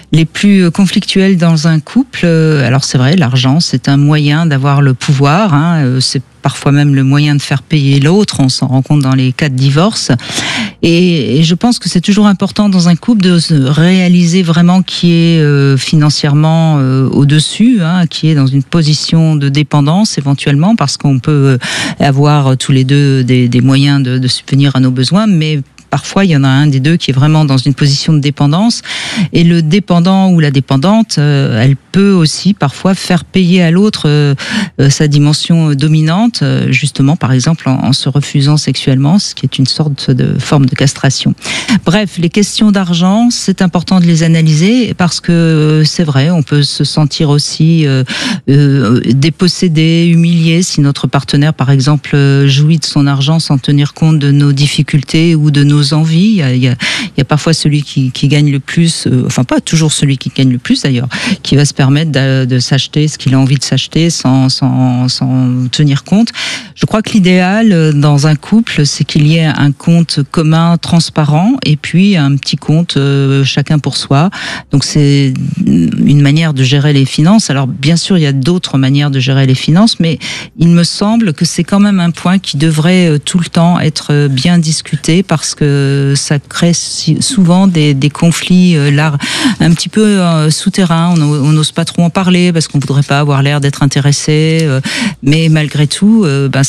les plus conflictuels dans un couple. Alors c'est vrai, l'argent, c'est un moyen d'avoir le pouvoir, hein, c'est parfois même le moyen de faire payer l'autre, on s'en rend compte dans les cas de divorce. Et je pense que c'est toujours important dans un couple de se réaliser vraiment qui est financièrement au-dessus, hein, qui est dans une position de dépendance éventuellement, parce qu'on peut avoir tous les deux des moyens de subvenir à nos besoins, mais parfois, il y en a un des deux qui est vraiment dans une position de dépendance. Et le dépendant ou la dépendante, elle peut aussi parfois faire payer à l'autre sa dimension dominante, justement, par exemple, en se refusant sexuellement, ce qui est une sorte de forme de castration. Bref, les questions d'argent, c'est important de les analyser parce que c'est vrai, on peut se sentir aussi dépossédé, humilié si notre partenaire, par exemple, jouit de son argent sans tenir compte de nos difficultés ou de nos envies. Il y a parfois celui qui gagne le plus, enfin pas toujours celui qui gagne le plus d'ailleurs, qui va se permettre de s'acheter ce qu'il a envie de s'acheter sans tenir compte. Je crois que l'idéal dans un couple, c'est qu'il y ait un compte commun transparent et puis un petit compte chacun pour soi. Donc c'est une manière de gérer les finances. Alors bien sûr, il y a d'autres manières de gérer les finances, mais il me semble que c'est quand même un point qui devrait tout le temps être bien discuté parce que ça crée souvent des conflits là un petit peu souterrains. On n'ose pas trop en parler parce qu'on voudrait pas avoir l'air d'être intéressé, mais malgré tout,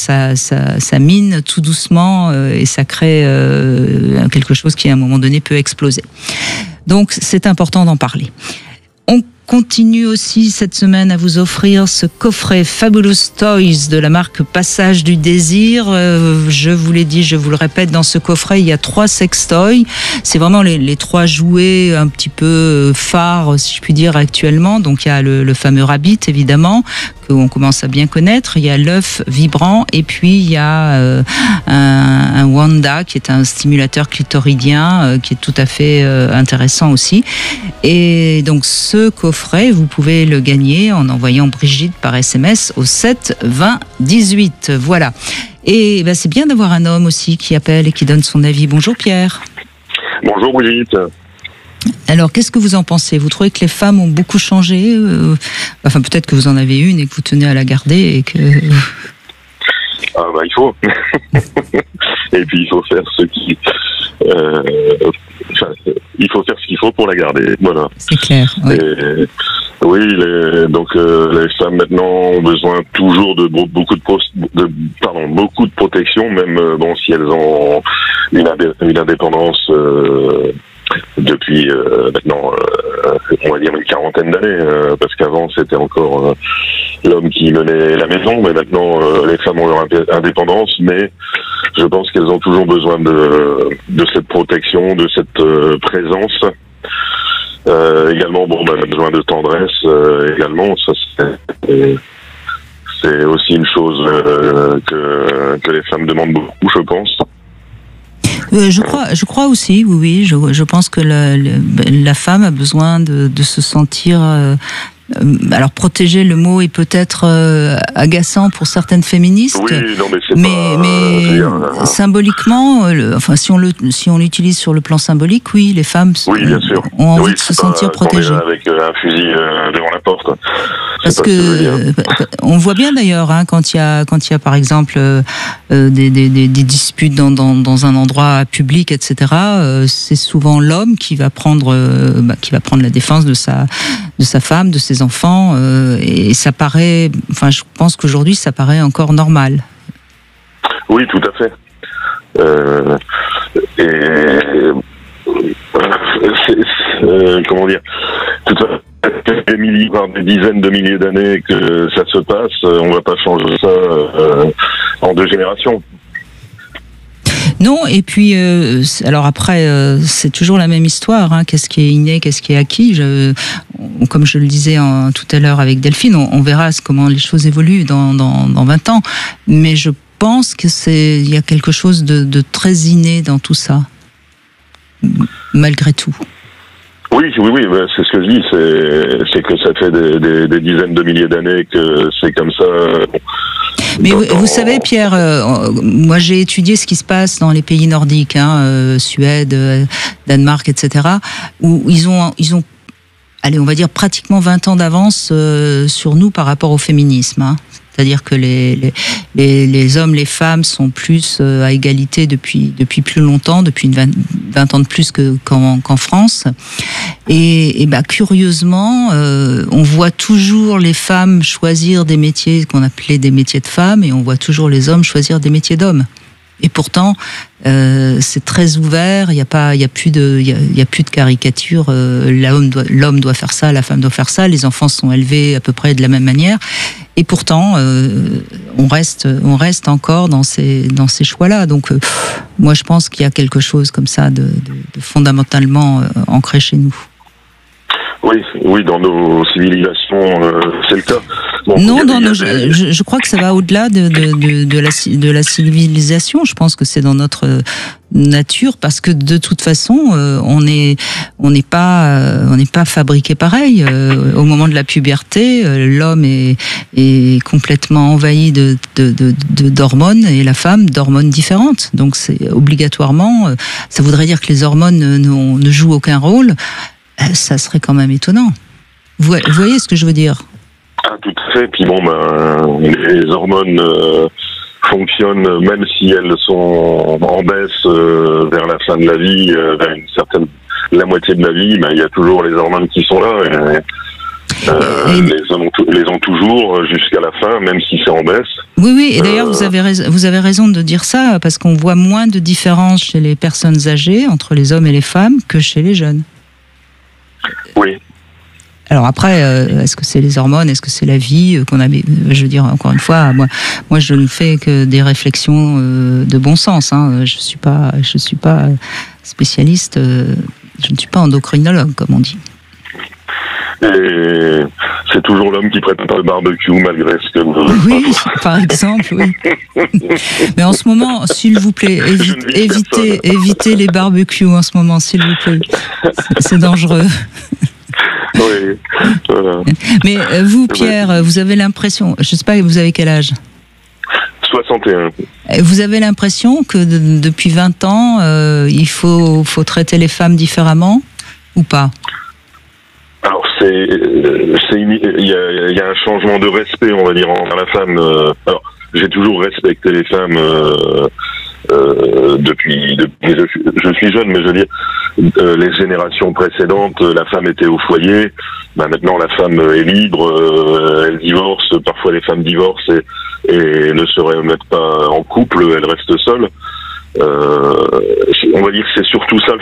ça mine tout doucement et ça crée quelque chose qui à un moment donné peut exploser. Donc c'est important d'en parler. On continue aussi cette semaine à vous offrir ce coffret Fabulous Toys de la marque Passage du Désir. Je vous l'ai dit, je vous le répète, dans ce coffret, il y a 3 sextoys. C'est vraiment les 3 jouets un petit peu phares, si je puis dire, actuellement. Donc il y a le fameux Rabbit, évidemment, qu'on commence à bien connaître. Il y a l'œuf vibrant et puis il y a un Wanda qui est un stimulateur clitoridien qui est tout à fait intéressant aussi. Et donc ce coffret, vous pouvez le gagner en envoyant Brigitte par SMS au 7 20 18. Voilà. Et c'est bien d'avoir un homme aussi qui appelle et qui donne son avis. Bonjour Pierre. Bonjour Brigitte. Alors, qu'est-ce que vous en pensez ? Vous trouvez que les femmes ont beaucoup changé ? Enfin, peut-être que vous en avez une et que vous tenez à la garder et que... Ah il faut. Et puis il faut faire il faut faire ce qu'il faut pour la garder. Voilà. C'est clair. Oui. Oui, les femmes maintenant ont besoin toujours de beaucoup de protection, même si elles ont une indépendance depuis maintenant on va dire une quarantaine d'années, parce qu'avant c'était encore l'homme qui menait la maison, mais maintenant les femmes ont leur indépendance, mais je pense qu'elles ont toujours besoin de cette protection, de cette présence. Également, besoin de tendresse. Également, ça c'est aussi une chose que les femmes demandent beaucoup, je pense. Je crois aussi, oui. Je pense que la femme a besoin de se sentir. Alors protéger, le mot est peut-être agaçant pour certaines féministes. Oui, non, mais c'est mais symboliquement, si on l'utilise sur le plan symbolique, oui, les femmes bien sûr. ont envie de se sentir protégées. Avec un fusil devant la porte. Parce que on voit bien d'ailleurs quand il y a par exemple des disputes dans un endroit public, etc. C'est souvent l'homme qui va prendre la défense de sa femme, de ses enfants, et ça paraît. Enfin, je pense qu'aujourd'hui, ça paraît encore normal. Oui, tout à fait. Comment dire, des dizaines de milliers d'années que ça se passe, on va pas changer ça en 2 générations. Non, et puis alors après c'est toujours la même histoire, hein. Qu'est-ce qui est inné, qu'est-ce qui est acquis. Comme je le disais tout à l'heure avec Delphine, on verra comment les choses évoluent dans 20 ans, mais je pense que il y a quelque chose de très inné dans tout ça, malgré tout. Oui, c'est ce que je dis, c'est que ça fait des dizaines de milliers d'années que c'est comme ça. Mais vous savez, Pierre, moi j'ai étudié ce qui se passe dans les pays nordiques, Suède, Danemark, etc., où ils ont allez, on va dire pratiquement 20 ans d'avance sur nous par rapport au féminisme. Hein. C'est-à-dire que les hommes, les femmes sont plus à égalité depuis plus longtemps, depuis 20 ans de plus qu'en France. Et bah, curieusement, on voit toujours les femmes choisir des métiers qu'on appelait des métiers de femmes, et on voit toujours les hommes choisir des métiers d'hommes. Et pourtant, c'est très ouvert. Il y a plus de caricature. L'homme doit faire ça, la femme doit faire ça. Les enfants sont élevés à peu près de la même manière. Et pourtant, on reste encore dans ces choix-là. Donc, moi, je pense qu'il y a quelque chose comme ça de fondamentalement ancré chez nous. Oui, dans nos civilisations, c'est le cas. Bon, non, je crois que ça va au-delà de la civilisation. Je pense que c'est dans notre nature, parce que de toute façon, on n'est pas fabriqué pareil. Au moment de la puberté, l'homme est complètement envahi d'hormones, et la femme d'hormones différentes. Donc c'est obligatoirement, ça voudrait dire que les hormones ne jouent aucun rôle. Ça serait quand même étonnant. Vous voyez ce que je veux dire? Ah, tout à fait. Puis bon, les hormones fonctionnent, même si elles sont en baisse vers la fin de la vie, vers la moitié de la vie, il y a toujours les hormones qui sont là. Les ont toujours jusqu'à la fin, même si c'est en baisse. Oui, et d'ailleurs vous avez raison de dire ça, parce qu'on voit moins de différence chez les personnes âgées entre les hommes et les femmes que chez les jeunes. Oui. Alors après, est-ce que c'est les hormones, est-ce que c'est la vie qu'on a? Je veux dire, encore une fois, moi, je ne fais que des réflexions de bon sens. Hein. Je suis pas spécialiste. Je ne suis pas endocrinologue, comme on dit. Et c'est toujours l'homme qui prépare le barbecue, malgré ce que vous... Oui, par exemple, oui. Mais en ce moment, s'il vous plaît, évitez les barbecues en ce moment, s'il vous plaît. C'est dangereux. Oui, voilà. Mais vous, Pierre, vous avez l'impression, je ne sais pas, vous avez quel âge? 61. Vous avez l'impression que depuis 20 ans, il faut traiter les femmes différemment ou pas? Alors il y a un changement de respect, on va dire, envers la femme. Alors j'ai toujours respecté les femmes depuis je suis jeune, mais je veux dire les générations précédentes, la femme était au foyer. Maintenant la femme est libre, elle divorce. Parfois les femmes divorcent et ne se remettent pas en couple, elles restent seules. On va dire que c'est surtout ça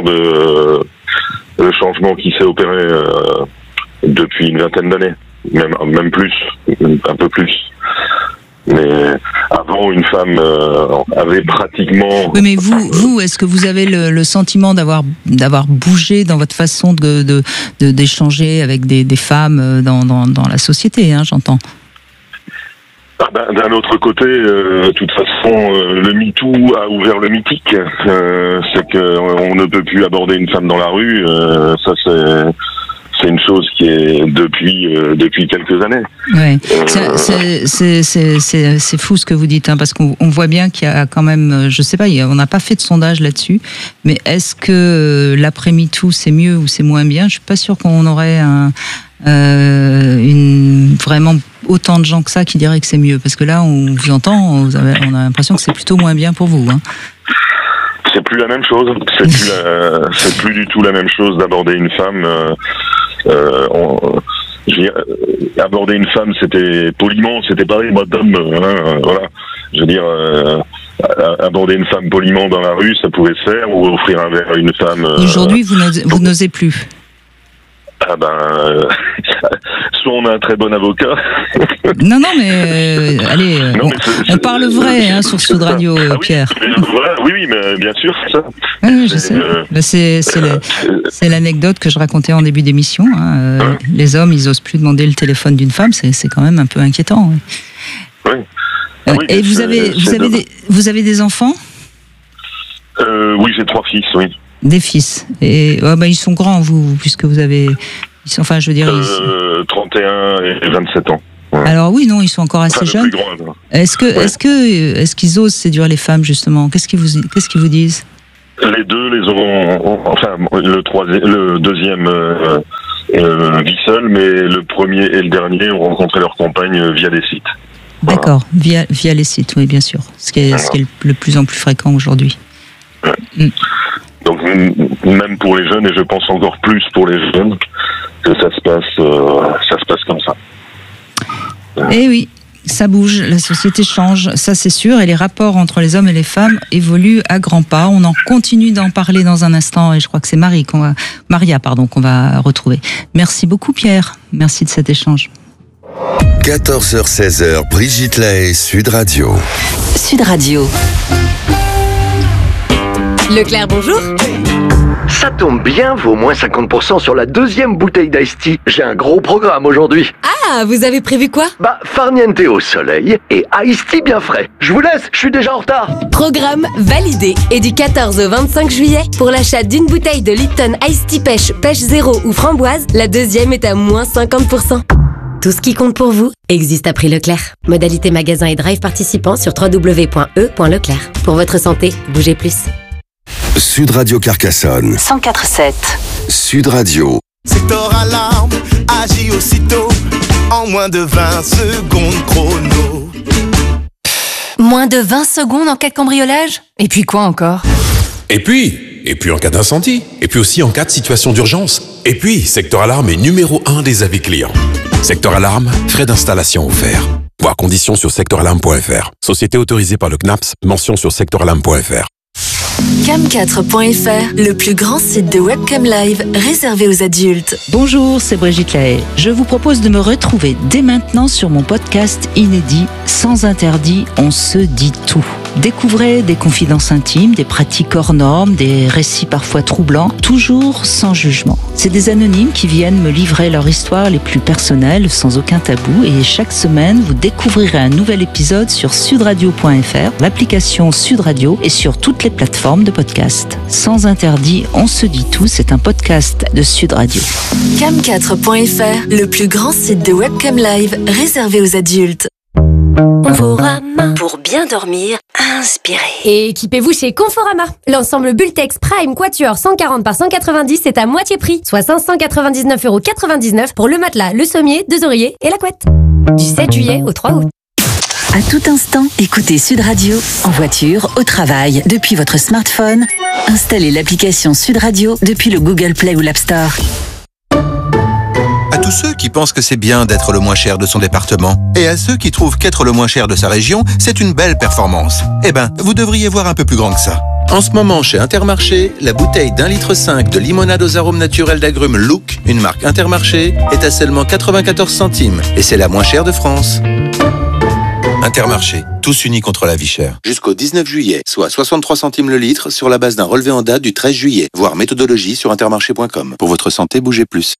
le changement qui s'est opéré depuis une vingtaine d'années, même plus, un peu plus. Mais avant, une femme avait pratiquement... Oui, mais vous, est-ce que vous avez le sentiment d'avoir bougé dans votre façon d'échanger avec des femmes dans la société, hein, j'entends? D'un autre côté, de toute façon, le MeToo a ouvert le mythique. C'est qu'on ne peut plus aborder une femme dans la rue. Ça, c'est une chose qui est depuis quelques années. Ouais. C'est fou ce que vous dites, hein, parce qu'on voit bien qu'il y a quand même, je sais pas, on n'a pas fait de sondage là-dessus, mais est-ce que l'après-MeToo c'est mieux ou c'est moins bien? Je suis pas sûre qu'on aurait vraiment autant de gens que ça qui diraient que c'est mieux, parce que là on vous entend, on a l'impression que c'est plutôt moins bien pour vous, hein. C'est plus la même chose, c'est plus du tout la même chose d'aborder une femme. Aborder une femme, c'était poliment, c'était pareil, madame, voilà. Je veux dire, aborder une femme poliment dans la rue, ça pouvait se faire, ou offrir un verre à une femme. Aujourd'hui, vous n'osez plus. Soit on a un très bon avocat. Non, mais allez, on parle vrai, hein, sur Sud Radio, Pierre. Oui, mais bien sûr, c'est ça. Oui, je sais. C'est l'anecdote que je racontais en début d'émission. Hein. Les hommes, ils osent plus demander le téléphone d'une femme, c'est quand même un peu inquiétant. Oui. Et vous avez des enfants? Oui, j'ai 3 fils, oui. Des fils. Et ils sont grands, vous, puisque vous avez... Enfin, je veux dire... 31 et 27 ans. Ouais. Alors oui, non, ils sont encore assez jeunes. Est-ce qu'ils osent séduire les femmes, justement? Qu'est-ce qu'ils vous disent? Les deux les auront... Enfin, le deuxième vit seul, mais le premier et le dernier ont rencontré leur compagne via des sites. Voilà. D'accord, via les sites, oui, bien sûr. Ce qui est le plus en plus fréquent aujourd'hui. Ouais. Donc, même pour les jeunes, et je pense encore plus pour les jeunes, que ça se passe comme ça. Eh oui, ça bouge, la société change, ça c'est sûr, et les rapports entre les hommes et les femmes évoluent à grands pas. On en continue d'en parler dans un instant, et je crois que c'est Maria qu'on va retrouver. Merci beaucoup Pierre, merci de cet échange. 14h-16h, Brigitte Lahaie, Sud Radio. Sud Radio. Leclerc, bonjour. Ça tombe bien, vaut moins 50% sur la deuxième bouteille d'Ice Tea. J'ai un gros programme aujourd'hui. Ah, vous avez prévu quoi? Farniente au soleil et Ice Tea bien frais. Je vous laisse, je suis déjà en retard. Programme validé. Et du 14 au 25 juillet, pour l'achat d'une bouteille de Lipton Ice Tea Pêche Zéro ou Framboise, la deuxième est à moins 50%. Tout ce qui compte pour vous existe à prix Leclerc. Modalité magasin et drive participants sur www.e.leclerc. Pour votre santé, bougez plus. Sud Radio Carcassonne. 104.7. Sud Radio. Secteur alarme, agit aussitôt, en moins de 20 secondes chrono. Moins de 20 secondes en cas de cambriolage? Et puis quoi encore? Et puis en cas d'incendie. Et puis aussi en cas de situation d'urgence. Et puis, Secteur Alarme est numéro 1 des avis clients. Secteur Alarme, frais d'installation offerts. Voir conditions sur secteuralarme.fr. Société autorisée par le CNAPS, mention sur secteuralarme.fr. Cam4.fr, le plus grand site de webcam live réservé aux adultes. Bonjour, c'est Brigitte Lahaie. Je vous propose de me retrouver dès maintenant sur mon podcast inédit Sans interdit, on se dit tout. Découvrez des confidences intimes, des pratiques hors normes, des récits parfois troublants, toujours sans jugement. C'est des anonymes qui viennent me livrer leur histoire les plus personnelles, sans aucun tabou, et chaque semaine, vous découvrirez un nouvel épisode sur sudradio.fr, l'application Sud Radio et sur toutes les plateformes de podcast. Sans interdit, on se dit tout, c'est un podcast de Sud Radio. Cam4.fr, le plus grand site de webcam live réservé aux adultes. Conforama. Pour bien dormir, inspirez. Et équipez-vous chez Conforama. L'ensemble Bultex Prime Quatuor 140 par 190 est à moitié prix, soit 599,99€ pour le matelas, le sommier, 2 oreillers et la couette. Du 7 juillet au 3 août. À tout instant, écoutez Sud Radio, en voiture, au travail, depuis votre smartphone. Installez l'application Sud Radio depuis le Google Play ou l'App Store. À tous ceux qui pensent que c'est bien d'être le moins cher de son département, et à ceux qui trouvent qu'être le moins cher de sa région, c'est une belle performance. Eh ben, vous devriez voir un peu plus grand que ça. En ce moment, chez Intermarché, la bouteille d'1,5 litre de limonade aux arômes naturels d'agrumes Look, une marque Intermarché, est à seulement 94 centimes, et c'est la moins chère de France. Intermarché, tous unis contre la vie chère. Jusqu'au 19 juillet, soit 63 centimes le litre sur la base d'un relevé en date du 13 juillet. Voir méthodologie sur intermarché.com. Pour votre santé, bougez plus.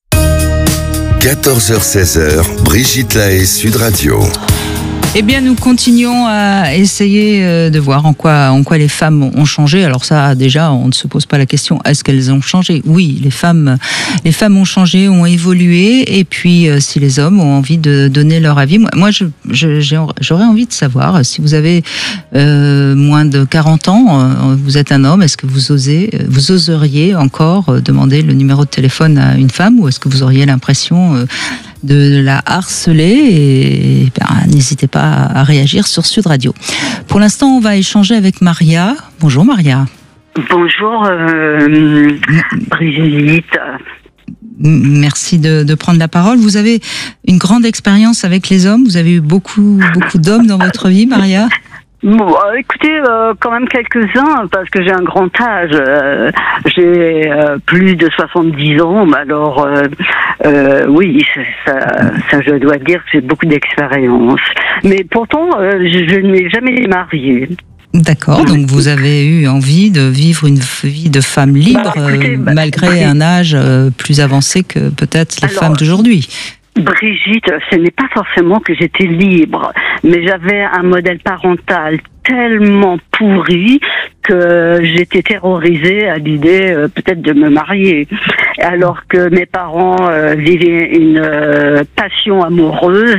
14h-16h, Brigitte Lahaie, Sud Radio. Eh bien, nous continuons à essayer de voir en quoi les femmes ont changé. Alors ça, déjà, on ne se pose pas la question, est-ce qu'elles ont changé? Oui, les femmes ont changé, ont évolué. Et puis, si les hommes ont envie de donner leur avis, moi, j'aurais envie de savoir, si vous avez moins de 40 ans, vous êtes un homme, est-ce que vous oseriez encore demander le numéro de téléphone à une femme, ou est-ce que vous auriez l'impression de la harceler? Et n'hésitez pas à réagir sur Sud Radio. Pour l'instant, on va échanger avec Maria. Bonjour Maria. Bonjour Brigitte. Merci de prendre la parole. Vous avez une grande expérience avec les hommes. Vous avez eu beaucoup d'hommes dans votre vie, Maria? Bon, écoutez, quand même quelques-uns, parce que j'ai un grand âge. J'ai plus de 70 ans, mais alors oui, ça je dois dire que j'ai beaucoup d'expérience. Mais pourtant, je n'ai jamais été mariée. D'accord, donc vous avez eu envie de vivre une vie de femme libre, malgré un âge plus avancé que peut-être les femmes d'aujourd'hui. Brigitte, ce n'est pas forcément que j'étais libre, mais j'avais un modèle parental tellement pourri que j'étais terrorisée à l'idée peut-être de me marier. Alors que mes parents vivaient une passion amoureuse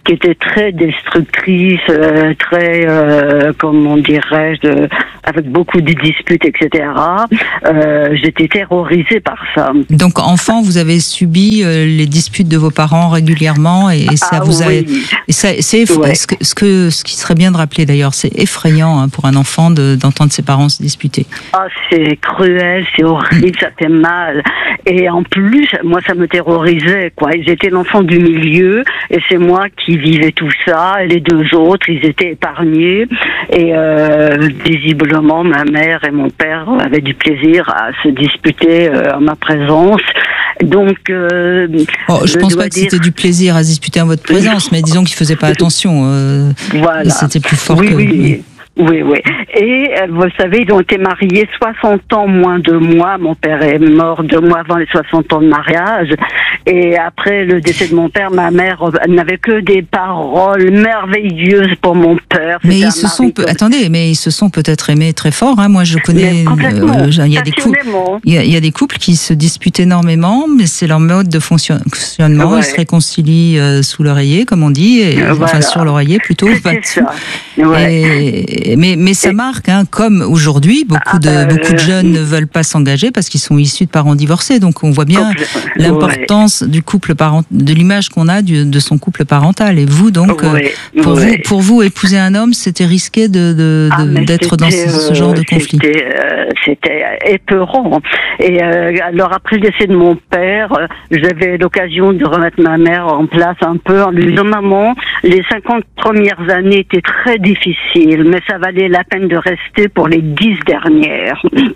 qui était très destructrice, très, comment dirais-je, avec beaucoup de disputes, etc. J'étais terrorisée par ça. Donc, enfant, vous avez subi les disputes de vos parents régulièrement et ça vous a... Oui. Et ça, ce qui serait bien de rappeler d'ailleurs, c'est effrayant hein, pour un enfant d'entendre ses parents se disputer. Ah, c'est cruel, c'est horrible, ça fait mal. Et en plus, moi, ça me terrorisait, quoi. J'étais l'enfant du milieu et c'est moi qui vivais tout ça. Et les deux autres, ils étaient épargnés. Et visiblement, ma mère et mon père avaient du plaisir à se disputer en ma présence. Donc, je pense pas que c'était du plaisir à se disputer en votre présence, mais disons qu'ils faisaient pas attention. Voilà. C'était plus fort que... Oui. Et vous savez, ils ont été mariés 60 ans moins de moi. Mon père est mort 2 mois avant les 60 ans de mariage. Et après le décès de mon père, ma mère n'avait que des paroles merveilleuses pour mon père. Mais ils se sont, attendez, mais ils se sont peut-être aimés très fort. Hein. Moi, je connais. Il y a des couples qui se disputent énormément, mais c'est leur mode de fonctionnement. Ouais. Ils se réconcilient sous l'oreiller, comme on dit, enfin sur l'oreiller plutôt. Pas dessous. Mais ça marque, hein, comme aujourd'hui, beaucoup de jeunes ne veulent pas s'engager parce qu'ils sont issus de parents divorcés. Donc on voit bien l'importance du couple de l'image qu'on a de son couple parental. Et vous, donc, pour vous, épouser un homme, c'était risqué d'être dans ce genre de conflit. C'était épeurant. Et alors après le décès de mon père, j'avais l'occasion de remettre ma mère en place un peu en lui disant: maman, les 50 premières années étaient très difficiles, mais ça valait la peine de rester pour les 10 dernières.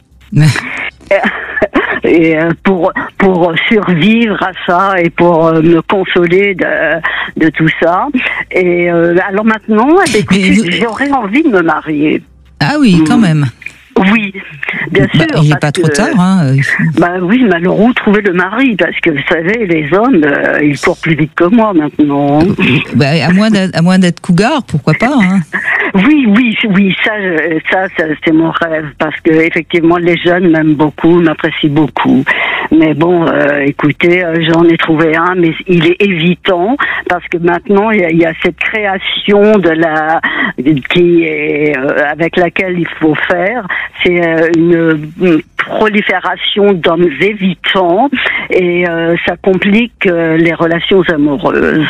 Et pour survivre à ça et pour me consoler de tout ça. Et alors maintenant, j'aurais envie de me marier. Ah oui, quand même. Oui, bien sûr. Il n'est pas trop tard. Hein. Oui, mais alors où trouver le mari? Parce que vous savez, les hommes, ils courent plus vite que moi maintenant. À moins d'être cougar, pourquoi pas hein. Oui, ça c'est mon rêve, parce que effectivement les jeunes m'aiment beaucoup, m'apprécient beaucoup. Mais bon, écoutez, j'en ai trouvé un, mais il est évitant parce que maintenant il y a cette création qui est avec laquelle il faut faire. C'est une prolifération d'hommes évitants et ça complique les relations amoureuses.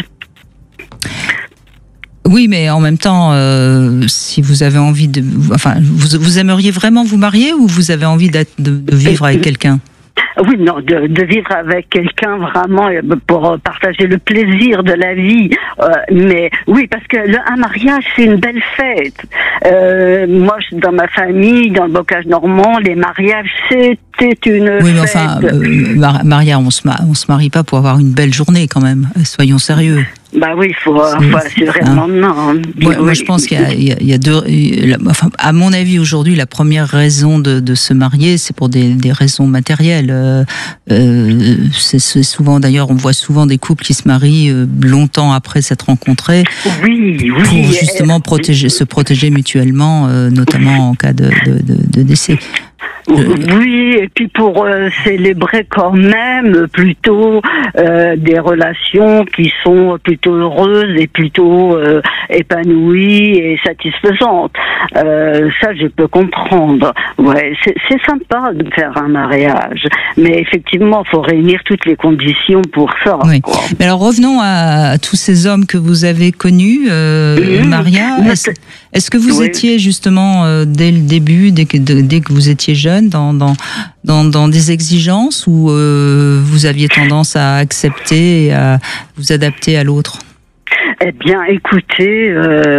Oui, mais en même temps, si vous avez envie vous aimeriez vraiment vous marier ou vous avez envie de vivre avec quelqu'un? Oui, non, de vivre avec quelqu'un vraiment pour partager le plaisir de la vie. Mais oui, parce que un mariage, c'est une belle fête. Moi, dans ma famille, dans le bocage normand, les mariages, c'était une fête. Oui, mais enfin, Maria, on se marie pas pour avoir une belle journée quand même. Soyons sérieux. Oui, il faut assurer maintenant. Moi, je pense qu'il y a deux. À mon avis, aujourd'hui, la première raison de se marier, c'est pour des raisons matérielles. C'est souvent, d'ailleurs, on voit souvent des couples qui se marient longtemps après s'être rencontrés. Oui. Pour justement se protéger mutuellement, notamment en cas de décès. Oui, et puis pour célébrer quand même plutôt des relations qui sont plutôt heureuses et plutôt épanouies et satisfaisantes. Ça, je peux comprendre. Ouais, c'est sympa de faire un mariage, mais effectivement, il faut réunir toutes les conditions pour ça. Oui. Mais alors revenons à tous ces hommes que vous avez connus, Maria. Est-ce que vous étiez justement dès le dès que vous étiez jeune dans des exigences ou vous aviez tendance à accepter et à vous adapter à l'autre? Eh bien, écoutez,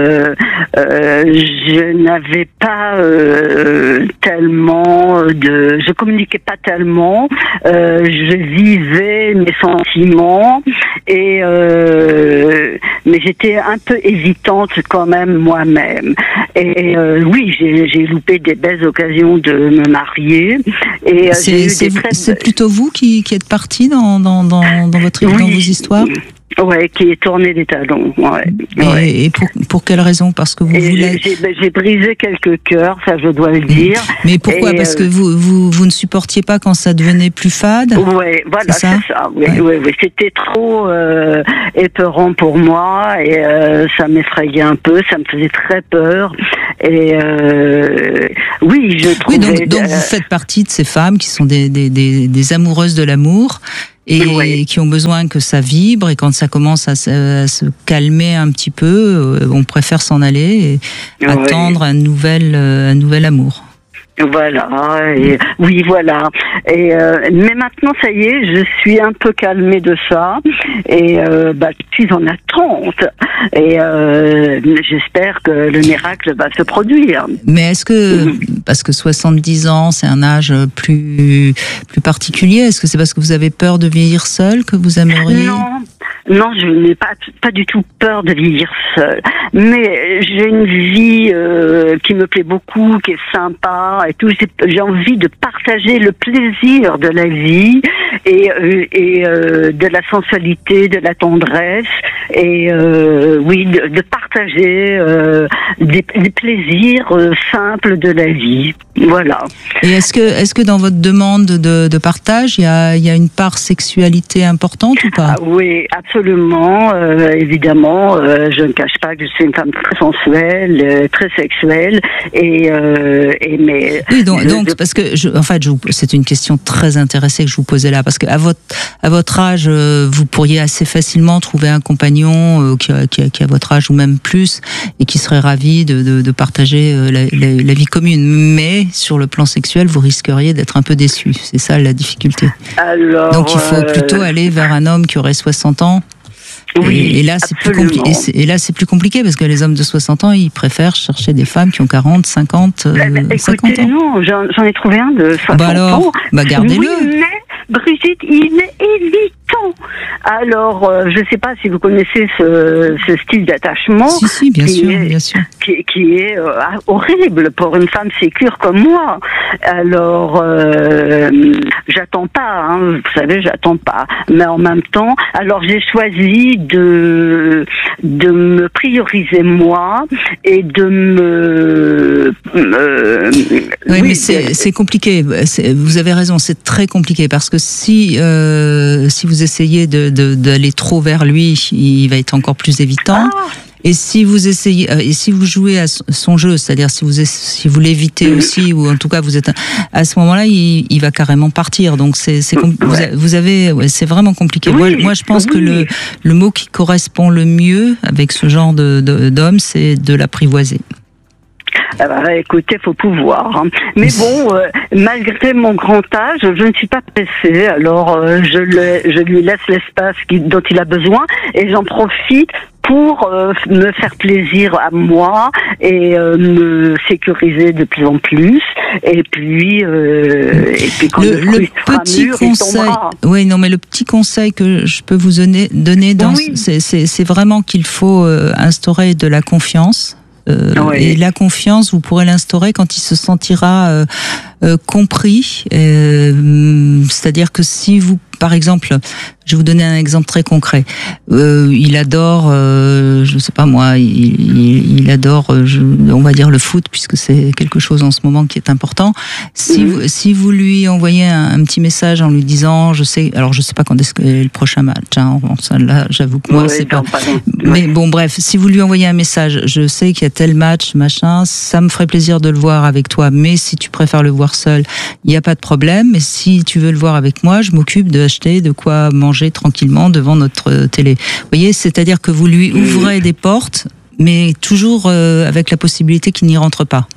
je n'avais pas je communiquais pas tellement, je vivais mes sentiments et mais j'étais un peu hésitante quand même moi-même. Et oui, j'ai loupé des belles occasions de me marier. Et c'est plutôt vous qui êtes partie dans vos histoires? Ouais, qui est tourné des talons. Ouais. Et pour quelle raison? Parce que vous voulez... J'ai brisé quelques cœurs, ça je dois le dire. Mais pourquoi? Parce que vous ne supportiez pas quand ça devenait plus fade? Ouais, voilà, c'est ça. Oui. C'était trop épeurant pour moi et ça m'effrayait un peu, ça me faisait très peur. Et oui, je trouvais... Oui, donc vous faites partie de ces femmes qui sont des amoureuses de l'amour et qui ont besoin que ça vibre, et quand ça commence à se calmer un petit peu, on préfère s'en aller et attendre un nouvel amour. Voilà, oui, voilà. Et mais maintenant, ça y est, je suis un peu calmée de ça, et je suis en attente. Et j'espère que le miracle va se produire. Mais est-ce que, parce que 70 ans, c'est un âge plus particulier, est-ce que c'est parce que vous avez peur de vieillir seul que vous aimeriez? Non, je n'ai pas du tout peur de vieillir seule. Mais j'ai une vie qui me plaît beaucoup, qui est sympa et tout. J'ai envie de partager le plaisir de la vie et de la sensualité, de la tendresse et de partager des plaisirs simples de la vie. Voilà. Et est-ce que dans votre demande de partage, il y a une part sexualité importante ou pas? Oui, absolument. Évidemment, je ne cache pas que je suis une femme très sensuelle, très sexuelle, mais oui, donc parce que c'est une question très intéressée que je vous posais là, parce que à votre âge, vous pourriez assez facilement trouver un compagnon qui a votre âge ou même plus et qui serait ravi de partager la vie commune, mais sur le plan sexuel, vous risqueriez d'être un peu déçu. C'est ça la difficulté. Alors, donc il faut plutôt aller vers un homme qui aurait 60 ans. Oui, et là, c'est plus compliqué. Et là, c'est plus compliqué parce que les hommes de 60 ans, ils préfèrent chercher des femmes qui ont 40, 50, 50 ans. Non, j'en ai trouvé un de 60 ans. Gardez-le. Oui, mais Brigitte, il est évitant. Alors, je ne sais pas si vous connaissez ce style d'attachement. Si, bien sûr. Qui est horrible pour une femme sécure comme moi. Alors, j'attends pas, vous savez, j'attends pas. Mais en même temps, alors j'ai choisi de me prioriser moi et de me... mais c'est compliqué. Vous avez raison, c'est très compliqué parce que si vous essayez d'aller trop vers lui, il va être encore plus évitant. Et si vous essayez, et si vous jouez à son jeu, c'est-à-dire si vous l'évitez aussi, ou en tout cas vous êtes à ce moment-là, il va carrément partir. Donc vous avez, c'est vraiment compliqué. Moi, je pense que le mot qui correspond le mieux avec ce genre d'homme, c'est de l'apprivoiser. Écoutez, faut pouvoir. Mais bon, malgré mon grand âge, je ne suis pas pressée. Alors, je lui laisse l'espace dont il a besoin et j'en profite pour me faire plaisir à moi et me sécuriser de plus en plus. Et puis quand le petit conseil, mais le petit conseil que je peux vous donner c'est vraiment qu'il faut instaurer de la confiance. Et la confiance, vous pourrez l'instaurer quand il se sentira compris. C'est-à-dire que si vous, par exemple, je vais vous donner un exemple très concret. Il adore, je sais pas moi, il adore, on va dire le foot, puisque c'est quelque chose en ce moment qui est important. Si vous lui envoyez un petit message en lui disant, je sais pas quand est-ce que le prochain match. Là, j'avoue que moi, c'est pas. Mais bon, bref, si vous lui envoyez un message, je sais qu'il y a tel match, machin, ça me ferait plaisir de le voir avec toi. Mais si tu préfères le voir seul, il n'y a pas de problème. Mais si tu veux le voir avec moi, je m'occupe d'acheter de quoi manger tranquillement devant notre télé. Vous voyez, c'est-à-dire que vous lui ouvrez des portes, mais toujours avec la possibilité qu'il n'y rentre pas.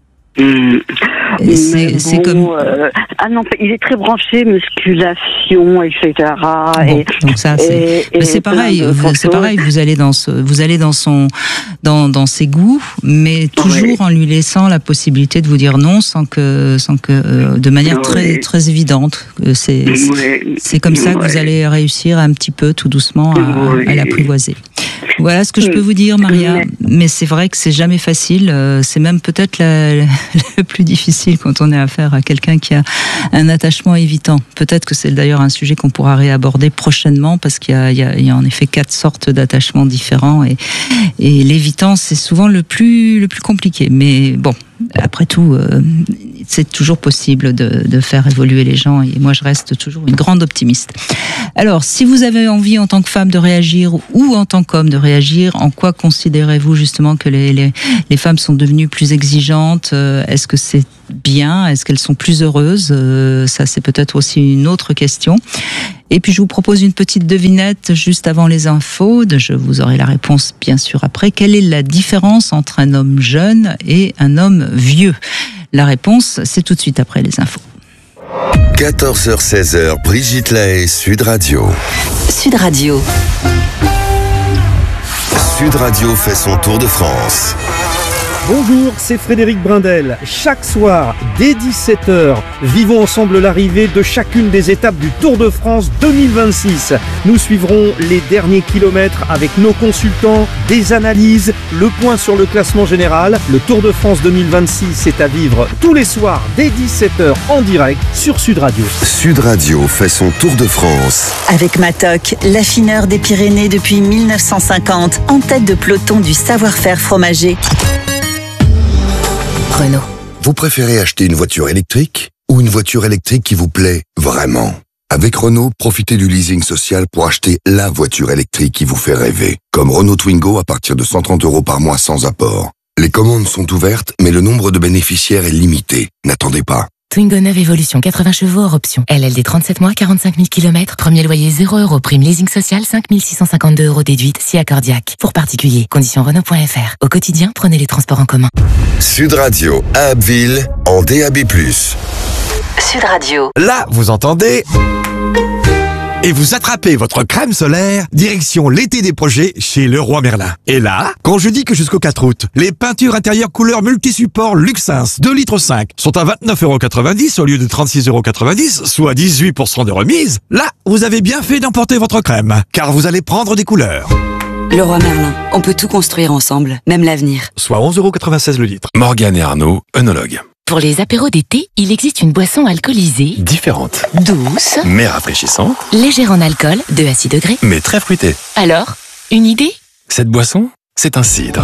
C'est comme il est très branché musculation, etc. Donc ça c'est pareil. C'est pareil. Vous allez dans ses goûts, mais toujours en lui laissant la possibilité de vous dire non, sans que de manière très très évidente. C'est comme ça que vous allez réussir un petit peu tout doucement à l'apprivoiser. Voilà ce que je peux vous dire, Maria. Mais c'est vrai que c'est jamais facile. C'est même peut-être le plus difficile quand on est affaire à quelqu'un qui a un attachement évitant. Peut-être que c'est d'ailleurs un sujet qu'on pourra réaborder prochainement, parce qu'il y a en effet 4 sortes d'attachements différents, et l'évitant, c'est souvent le plus compliqué. Mais bon, après tout, c'est toujours possible de faire évoluer les gens, et moi je reste toujours une grande optimiste. Alors, si vous avez envie en tant que femme de réagir, ou en tant qu'homme de réagir, en quoi considérez-vous justement que les femmes sont devenues plus exigeantes? Est-ce que c'est bien? Est-ce qu'elles sont plus heureuses? Ça, c'est peut-être aussi une autre question. Et puis je vous propose une petite devinette juste avant les infos. Je vous aurai la réponse bien sûr après. Quelle est la différence entre un homme jeune et un homme vieux? La réponse, c'est tout de suite après les infos. 14h-16h, Brigitte Lahaie, Sud Radio. Sud Radio. Sud Radio fait son tour de France. Bonjour, c'est Frédéric Brindel. Chaque soir, dès 17h, vivons ensemble l'arrivée de chacune des étapes du Tour de France 2026. Nous suivrons les derniers kilomètres avec nos consultants, des analyses, le point sur le classement général. Le Tour de France 2026 est à vivre tous les soirs dès 17h en direct sur Sud Radio. Sud Radio fait son Tour de France. Avec Matok, l'affineur des Pyrénées depuis 1950, en tête de peloton du savoir-faire fromager. Renault. Vous préférez acheter une voiture électrique ou une voiture électrique qui vous plaît vraiment? Avec Renault, profitez du leasing social pour acheter la voiture électrique qui vous fait rêver. Comme Renault Twingo à partir de 130 € par mois sans apport. Les commandes sont ouvertes, mais le nombre de bénéficiaires est limité. N'attendez pas. Twingo 9 Evolution, 80 chevaux hors option. LLD 37 mois, 45 000 km. Premier loyer 0 €. Prime leasing social, 5 652 € déduite, si accordiaque. Pour particuliers, conditions Renault.fr. Au quotidien, prenez les transports en commun. Sud Radio à Abbeville en DAB+. Sud Radio. Là, vous entendez... Et vous attrapez votre crème solaire, direction l'été des projets chez Leroy Merlin. Et là, quand je dis que jusqu'au 4 août, les peintures intérieures couleur multi-support Luxins 2,5 litres sont à 29,90 € au lieu de 36,90 €, soit 18% de remise, là, vous avez bien fait d'emporter votre crème, car vous allez prendre des couleurs. Leroy Merlin, on peut tout construire ensemble, même l'avenir. Soit 11,96 € le litre. Morgane et Arnaud, œnologue. Pour les apéros d'été, il existe une boisson alcoolisée, Différente. douce, Mais rafraîchissante. légère en alcool, de à 6 degrés. Mais très fruitée. Alors, une idée? Cette boisson, c'est un cidre.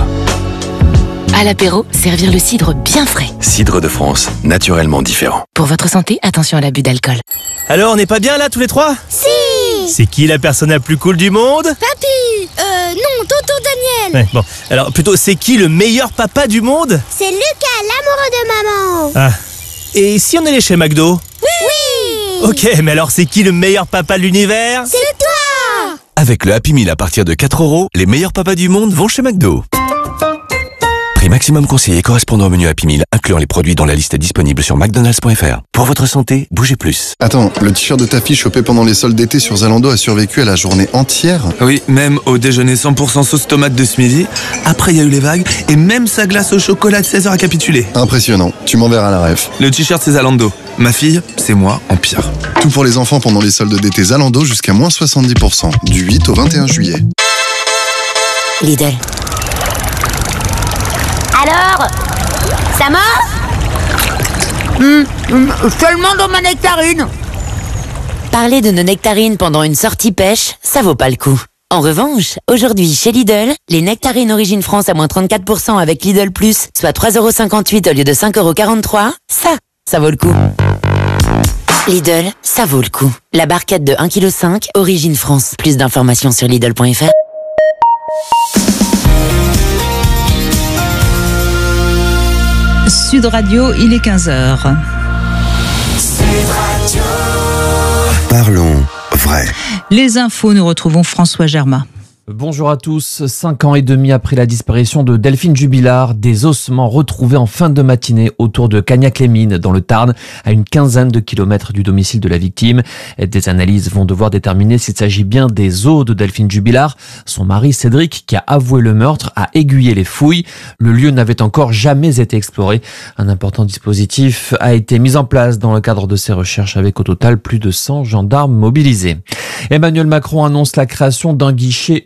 À l'apéro, servir le cidre bien frais. Cidre de France, naturellement différent. Pour votre santé, attention à l'abus d'alcool. Alors, on n'est pas bien là tous les trois? Si! C'est qui la personne la plus cool du monde? Papy! Non, tonton Daniel! Ouais, bon, alors plutôt, c'est qui le meilleur papa du monde? C'est Lucas, l'amoureux de maman! Ah. Et si on allait chez McDo? Oui! Ok, mais alors c'est qui le meilleur papa de l'univers? C'est toi! Avec le Happy Meal à partir de 4 €, les meilleurs papas du monde vont chez McDo. Prix maximum conseillé correspondant au menu Happy Meal, incluant les produits dont la liste est disponible sur McDonald's.fr. Pour votre santé, bougez plus. Attends, le t-shirt de ta fille chopé pendant les soldes d'été sur Zalando a survécu à la journée entière? Oui, même au déjeuner 100% sauce tomate de ce midi. Après, il y a eu les vagues et même sa glace au chocolat de 16h a capitulé. Impressionnant, tu m'enverras la ref. Le t-shirt, c'est Zalando. Ma fille, c'est moi en pire. Tout pour les enfants pendant les soldes d'été Zalando jusqu'à moins 70%, du 8 au 21 juillet. Lidl. Alors, ça marche? Seulement dans ma nectarine. Parler de nos nectarines pendant une sortie pêche, ça vaut pas le coup. En revanche, aujourd'hui chez Lidl, les nectarines Origine France à moins 34% avec Lidl Plus, soit 3,58 € au lieu de 5,43 €, ça vaut le coup. Lidl, ça vaut le coup. La barquette de 1,5 kg Origine France. Plus d'informations sur Lidl.fr. Sud Radio, il est 15h. Parlons vrai. Les infos, nous retrouvons François Germain. Bonjour à tous. 5 ans et demi après la disparition de Delphine Jubilard, des ossements retrouvés en fin de matinée autour de Cagnac-les-Mines, dans le Tarn, à une quinzaine de kilomètres du domicile de la victime. Des analyses vont devoir déterminer s'il s'agit bien des os de Delphine Jubilard. Son mari Cédric, qui a avoué le meurtre, a aiguillé les fouilles. Le lieu n'avait encore jamais été exploré. Un important dispositif a été mis en place dans le cadre de ces recherches, avec au total plus de 100 gendarmes mobilisés. Emmanuel Macron annonce la création d'un guichet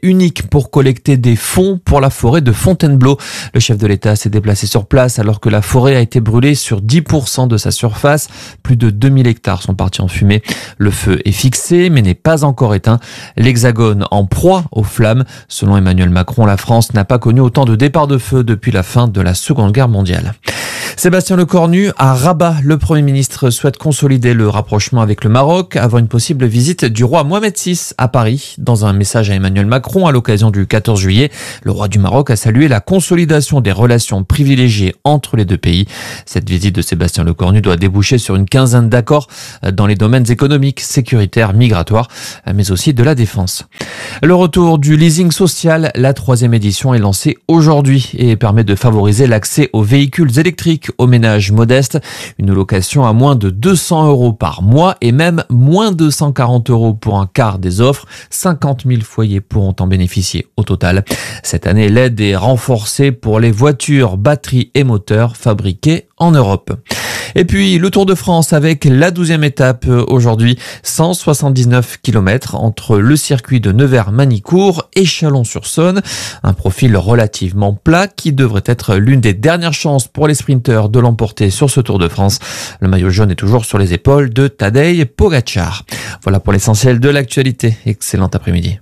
unique pour collecter des fonds pour la forêt de Fontainebleau. Le chef de l'État s'est déplacé sur place alors que la forêt a été brûlée sur 10% de sa surface. Plus de 2000 hectares sont partis en fumée. Le feu est fixé mais n'est pas encore éteint. L'Hexagone en proie aux flammes. Selon Emmanuel Macron, la France n'a pas connu autant de départs de feu depuis la fin de la Seconde Guerre mondiale. Sébastien Lecornu, à Rabat, le Premier ministre souhaite consolider le rapprochement avec le Maroc avant une possible visite du roi Mohamed VI à Paris. Dans un message à Emmanuel Macron à l'occasion du 14 juillet, le roi du Maroc a salué la consolidation des relations privilégiées entre les deux pays. Cette visite de Sébastien Lecornu doit déboucher sur une quinzaine d'accords dans les domaines économiques, sécuritaires, migratoires, mais aussi de la défense. Le retour du leasing social, la 3e édition est lancée aujourd'hui et permet de favoriser l'accès aux véhicules électriques aux ménages modestes. Une location à moins de 200 € par mois et même moins de 140 € pour un quart des offres. 50 000 foyers pourront en bénéficier au total. Cette année, l'aide est renforcée pour les voitures, batteries et moteurs fabriquées en Europe. Et puis le Tour de France avec la 12e étape aujourd'hui, 179 km entre le circuit de Nevers-Manicourt et Chalon-sur-Saône. Un profil relativement plat qui devrait être l'une des dernières chances pour les sprinteurs de l'emporter sur ce Tour de France. Le maillot jaune est toujours sur les épaules de Tadej Pogačar. Voilà pour l'essentiel de l'actualité. Excellent après-midi.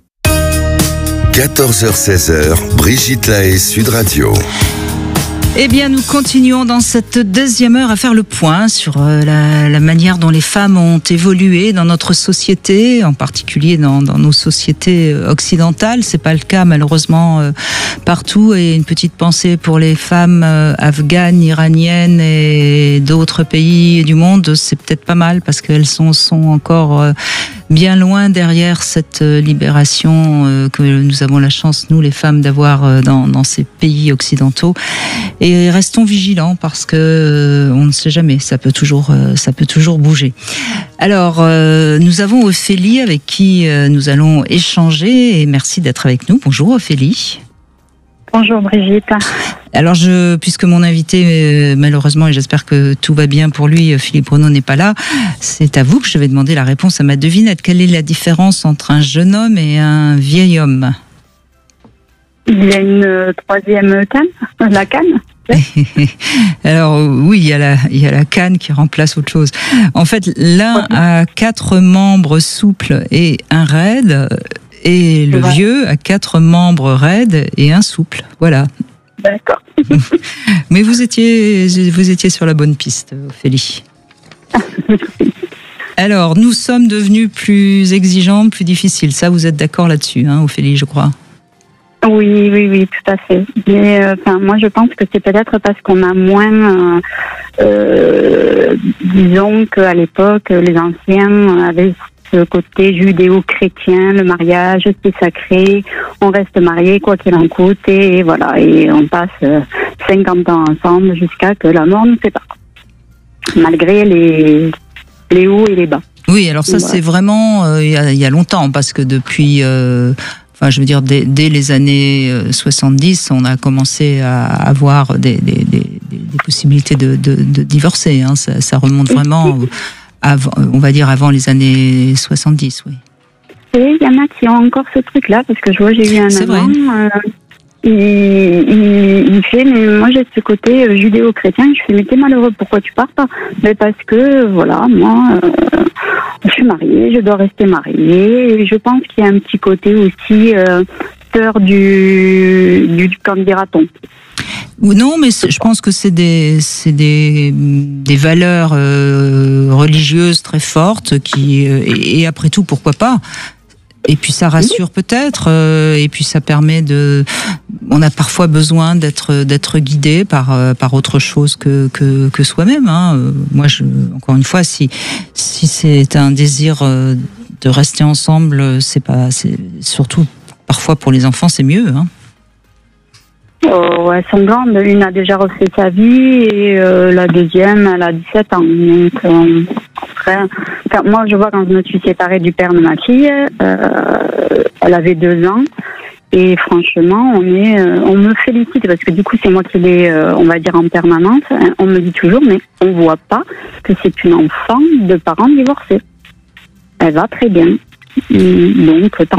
14h-16h, Brigitte Lahaie, Sud Radio. Eh bien, nous continuons dans cette deuxième heure à faire le point sur la manière dont les femmes ont évolué dans notre société, en particulier dans nos sociétés occidentales. C'est pas le cas malheureusement partout. Et une petite pensée pour les femmes afghanes, iraniennes et d'autres pays du monde. C'est peut-être pas mal parce qu'elles sont encore bien loin derrière cette libération que nous avons la chance, nous les femmes, d'avoir dans ces pays occidentaux. Et restons vigilants parce que on ne sait jamais, ça peut toujours bouger. Alors, nous avons Ophélie avec qui nous allons échanger et merci d'être avec nous. Bonjour Ophélie. Bonjour Brigitte. Alors puisque mon invité malheureusement, et j'espère que tout va bien pour lui, Philippe Renaud n'est pas là, c'est à vous que je vais demander la réponse à ma devinette. Quelle est la différence entre un jeune homme et un vieil homme ? Il y a une troisième canne, la canne. Alors oui, il y a la canne qui remplace autre chose. En fait, l'un a 4 membres souples et un raide, et le vieux a 4 membres raides et un souple. Voilà. D'accord. Mais vous étiez sur la bonne piste, Ophélie. Alors, nous sommes devenus plus exigeants, plus difficiles. Ça, vous êtes d'accord là-dessus, hein, Ophélie, je crois. Oui, tout à fait. Mais moi, je pense que c'est peut-être parce qu'on a moins, disons qu'à l'époque, les anciens avaient ce côté judéo-chrétien, le mariage, c'est sacré, on reste marié quoi qu'il en coûte, et voilà, et on passe 50 ans ensemble jusqu'à que la mort nous sépare, malgré les hauts et les bas. Oui, alors ça c'est vraiment il y a longtemps, parce que depuis... Enfin, je veux dire, dès les années 70, on a commencé à avoir des possibilités de divorcer. Hein. Ça remonte vraiment, on va dire, avant les années 70, oui. Et il y en a qui ont encore ce truc-là, parce que je vois, j'ai eu un amant, il fait, mais moi j'ai ce côté judéo-chrétien, je fais, mais t'es malheureux, pourquoi tu pars pas ? Mais parce que, voilà, moi... je suis mariée, je dois rester mariée. Et je pense qu'il y a un petit côté aussi peur du qu'en dira-t-on. Non, mais je pense que c'est des valeurs religieuses très fortes et après tout, pourquoi pas ? Et puis ça rassure peut-être, et puis ça permet on a parfois besoin d'être guidé par autre chose que soi-même. Hein. Moi, encore une fois, si c'est un désir de rester ensemble, c'est surtout parfois pour les enfants, c'est mieux. Hein. Elles sont grandes. Une a déjà refait sa vie et la deuxième, elle a 17 ans. Donc, moi, je vois quand je me suis séparée du père de ma fille, elle avait 2 ans. Et franchement, on me félicite parce que du coup, c'est moi qui l'ai, on va dire, en permanence. On me dit toujours, mais on voit pas que c'est une enfant de parents divorcés. Elle va très bien. Donc, tant mieux.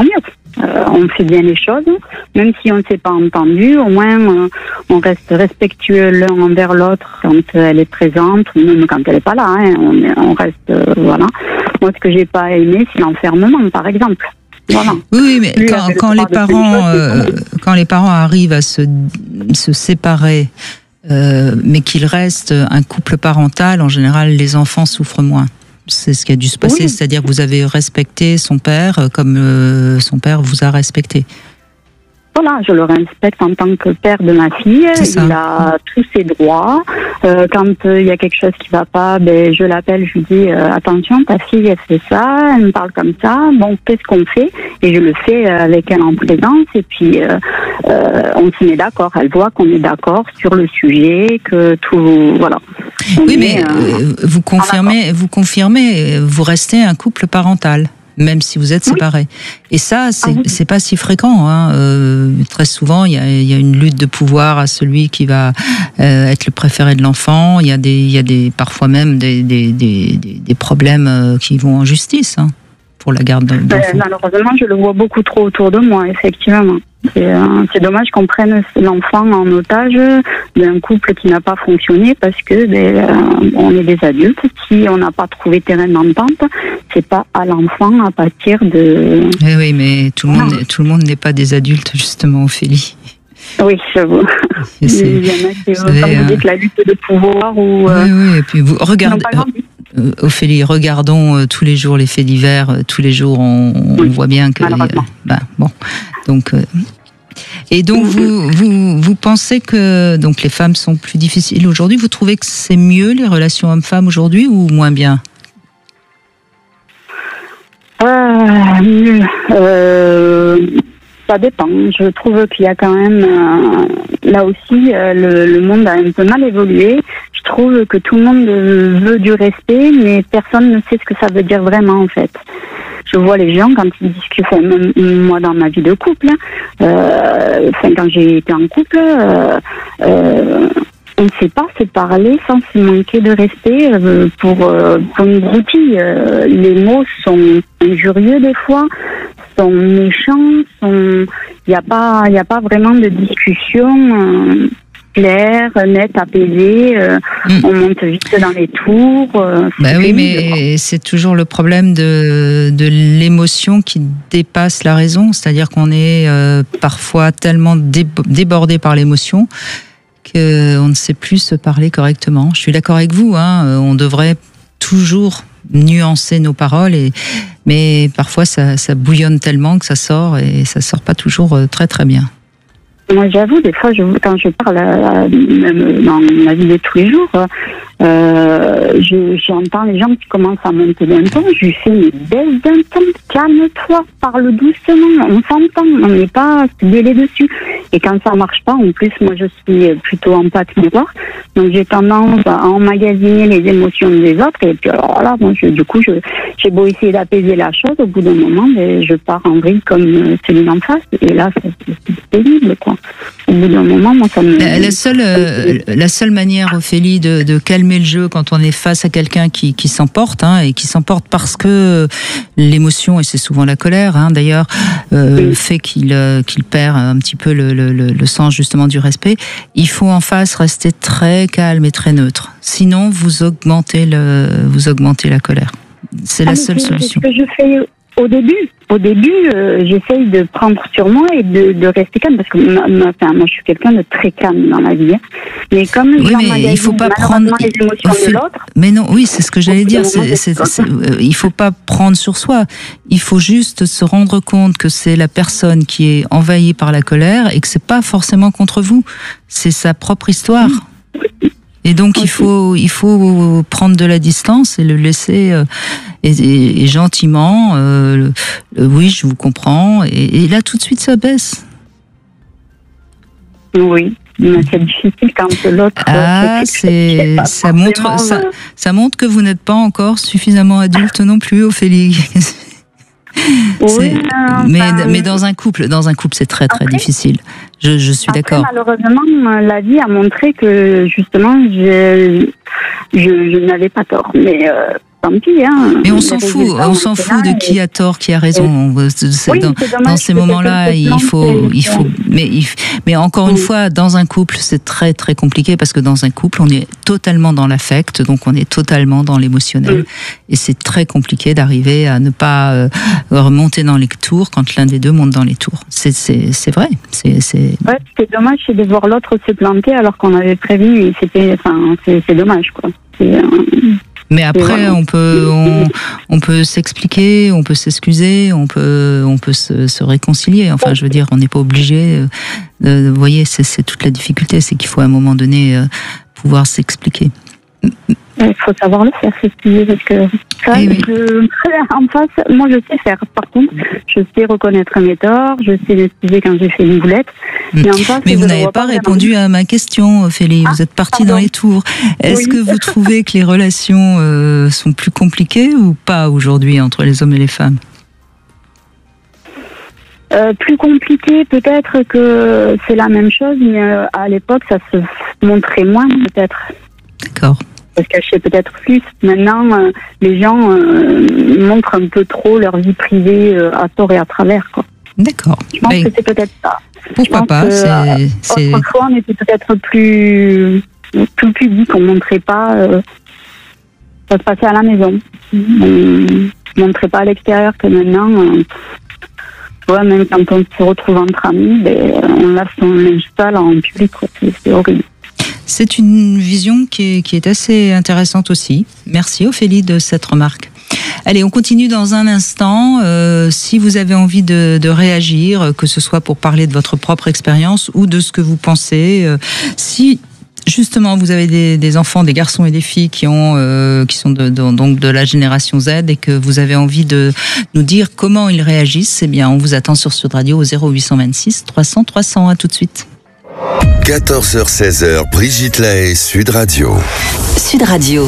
on fait bien les choses, même si on ne s'est pas entendu, au moins on reste respectueux l'un envers l'autre quand elle est présente, ou même quand elle n'est pas là, hein, on reste, voilà. Moi, ce que j'ai pas aimé, c'est l'enfermement, par exemple. Voilà. Oui, mais quand les parents arrivent à se séparer, mais qu'il reste un couple parental, en général, les enfants souffrent moins. C'est ce qui a dû se passer, c'est-à-dire que vous avez respecté son père comme son père vous a respecté. Voilà, je le respecte en tant que père de ma fille. Il a tous ses droits. Quand il y a quelque chose qui va pas, je l'appelle, je lui dis attention, ta fille elle fait ça, elle me parle comme ça. Bon, qu'est-ce qu'on fait? Et je le fais avec elle en présence. Et puis on se met d'accord. Elle voit qu'on est d'accord sur le sujet, que tout, voilà. Oui, mais vous confirmez, vous restez un couple parental, même si vous êtes séparés. Et ça, c'est pas si fréquent. Hein. Très souvent, il y a une lutte de pouvoir à celui qui va être le préféré de l'enfant. Il y a parfois même des problèmes qui vont en justice, hein, pour la garde d'enfants. Malheureusement, je le vois beaucoup trop autour de moi, effectivement. C'est dommage qu'on prenne l'enfant en otage d'un couple qui n'a pas fonctionné parce que on est des adultes. Si on n'a pas trouvé terrain d'entente, c'est pas à l'enfant à partir de. Oui, mais tout le monde n'est pas des adultes, justement, Ophélie. Oui, j'avoue. Il y en a qui, comme vous dites, la lutte de pouvoir ou. Oui, et puis vous regardez. Ophélie, regardons tous les jours les faits divers. Tous les jours, on voit bien que. Donc. Et donc vous pensez que donc les femmes sont plus difficiles aujourd'hui. Vous trouvez que c'est mieux les relations hommes-femmes aujourd'hui ou moins bien? Ça dépend. Je trouve qu'il y a quand même là aussi le monde a un peu mal évolué. Je trouve que tout le monde veut du respect, mais personne ne sait ce que ça veut dire vraiment en fait. Je vois les gens quand ils discutent, même moi dans ma vie de couple, quand j'ai été en couple, on ne sait pas se parler sans se manquer de respect pour une groupie. Les mots sont injurieux des fois, sont méchants, il n'y a pas vraiment de discussion claire, nette, apaisée. On monte vite dans les tours. Oui, mais c'est toujours le problème de l'émotion qui dépasse la raison. C'est-à-dire qu'on est parfois tellement débordé par l'émotion qu'on ne sait plus se parler correctement. Je suis d'accord avec vous, hein, on devrait toujours nuancer nos paroles, mais parfois ça bouillonne tellement que ça sort et ça sort pas toujours très très bien. Moi, j'avoue, des fois, quand je parle, même dans ma vie de tous les jours, j'entends les gens qui commencent à monter d'un ton. Je lui fais, mais baisse d'un ton, calme-toi, parle doucement, on s'entend, on n'est pas délai dessus. Et quand ça marche pas, en plus, moi, je suis plutôt empathe miroir, donc j'ai tendance à emmagasiner les émotions des autres. Et puis, alors là, moi, du coup, j'ai beau essayer d'apaiser la chose, au bout d'un moment, je pars en vrille comme celui d'en face. Et là, c'est pénible, quoi. Au bout d'un moment, moi, ça me... La seule manière, Ophélie, de calmer le jeu quand on est face à quelqu'un qui s'emporte, hein, et qui s'emporte parce que l'émotion, et c'est souvent la colère, hein, d'ailleurs, fait qu'il perd un petit peu le sens justement du respect. Il faut en face rester très calme et très neutre. Sinon, vous augmentez la colère. C'est la seule solution. C'est ce que je fais au début, j'essaye de prendre sur moi et de rester calme parce que moi, je suis quelqu'un de très calme dans la vie. Mais comme il faut pas prendre les émotions de l'autre. Mais non, oui, c'est ce que j'allais dire. Il faut pas prendre sur soi. Il faut juste se rendre compte que c'est la personne qui est envahie par la colère et que c'est pas forcément contre vous. C'est sa propre histoire. Et donc il faut prendre de la distance et le laisser et gentiment. Oui, je vous comprends. Et là, tout de suite, ça baisse. Oui, mais c'est difficile quand l'autre. Ça montre que vous n'êtes pas encore suffisamment adulte non plus, Ophélie. Oui, mais dans un couple, c'est très très difficile. Je suis d'accord. Malheureusement, la vie a montré que justement, je n'avais pas tort. Mais tant pis. Hein. Mais on s'en fout de qui a tort, qui a raison. Dans ces moments-là, mais encore une fois, dans un couple, c'est très très compliqué parce que dans un couple, on est totalement dans l'affect, donc on est totalement dans l'émotionnel, et c'est très compliqué d'arriver à ne pas remonter dans les tours quand l'un des deux monte dans les tours. C'est vrai. Ouais, ce qui est dommage, c'est de voir l'autre se planter alors qu'on avait prévenu. C'est dommage, quoi. Mais après, on peut s'expliquer, on peut s'excuser, on peut se réconcilier. Enfin, je veux dire, on n'est pas obligé. Vous voyez, c'est toute la difficulté, c'est qu'il faut à un moment donné pouvoir s'expliquer. Il faut savoir le faire, s'excuser, parce que ça, en face, moi je sais faire. Par contre, je sais reconnaître mes torts, je sais m'excuser quand j'ai fait une boulette. Mais vous n'avez pas répondu à ma question, Ophélie. Vous êtes partie dans les tours. Est-ce que vous trouvez que les relations sont plus compliquées ou pas aujourd'hui entre les hommes et les femmes ? Plus compliqué, peut-être que c'est la même chose, mais à l'époque, ça se montrait moins, peut-être. D'accord. Ça se cachait peut-être plus. Maintenant, les gens montrent un peu trop leur vie privée à tort et à travers, quoi. D'accord. Je pense que c'est peut-être ça. Pourquoi pas autrefois, on était peut-être plus pudique, on ne montrait pas. Ça se passait à la maison. On ne montrait pas à l'extérieur, que maintenant... même quand on se retrouve entre amis, on lave son linge sale en public, quoi. C'est horrible. C'est une vision qui est assez intéressante aussi. Merci Ophélie de cette remarque. Allez, on continue dans un instant. Si vous avez envie de réagir, que ce soit pour parler de votre propre expérience ou de ce que vous pensez, si justement vous avez des enfants, des garçons et des filles qui sont donc de la génération Z et que vous avez envie de nous dire comment ils réagissent, eh bien on vous attend sur Sud Radio au 0826 300 300. À tout de suite. 14h-16h, Brigitte Lahaie, Sud Radio. Sud Radio.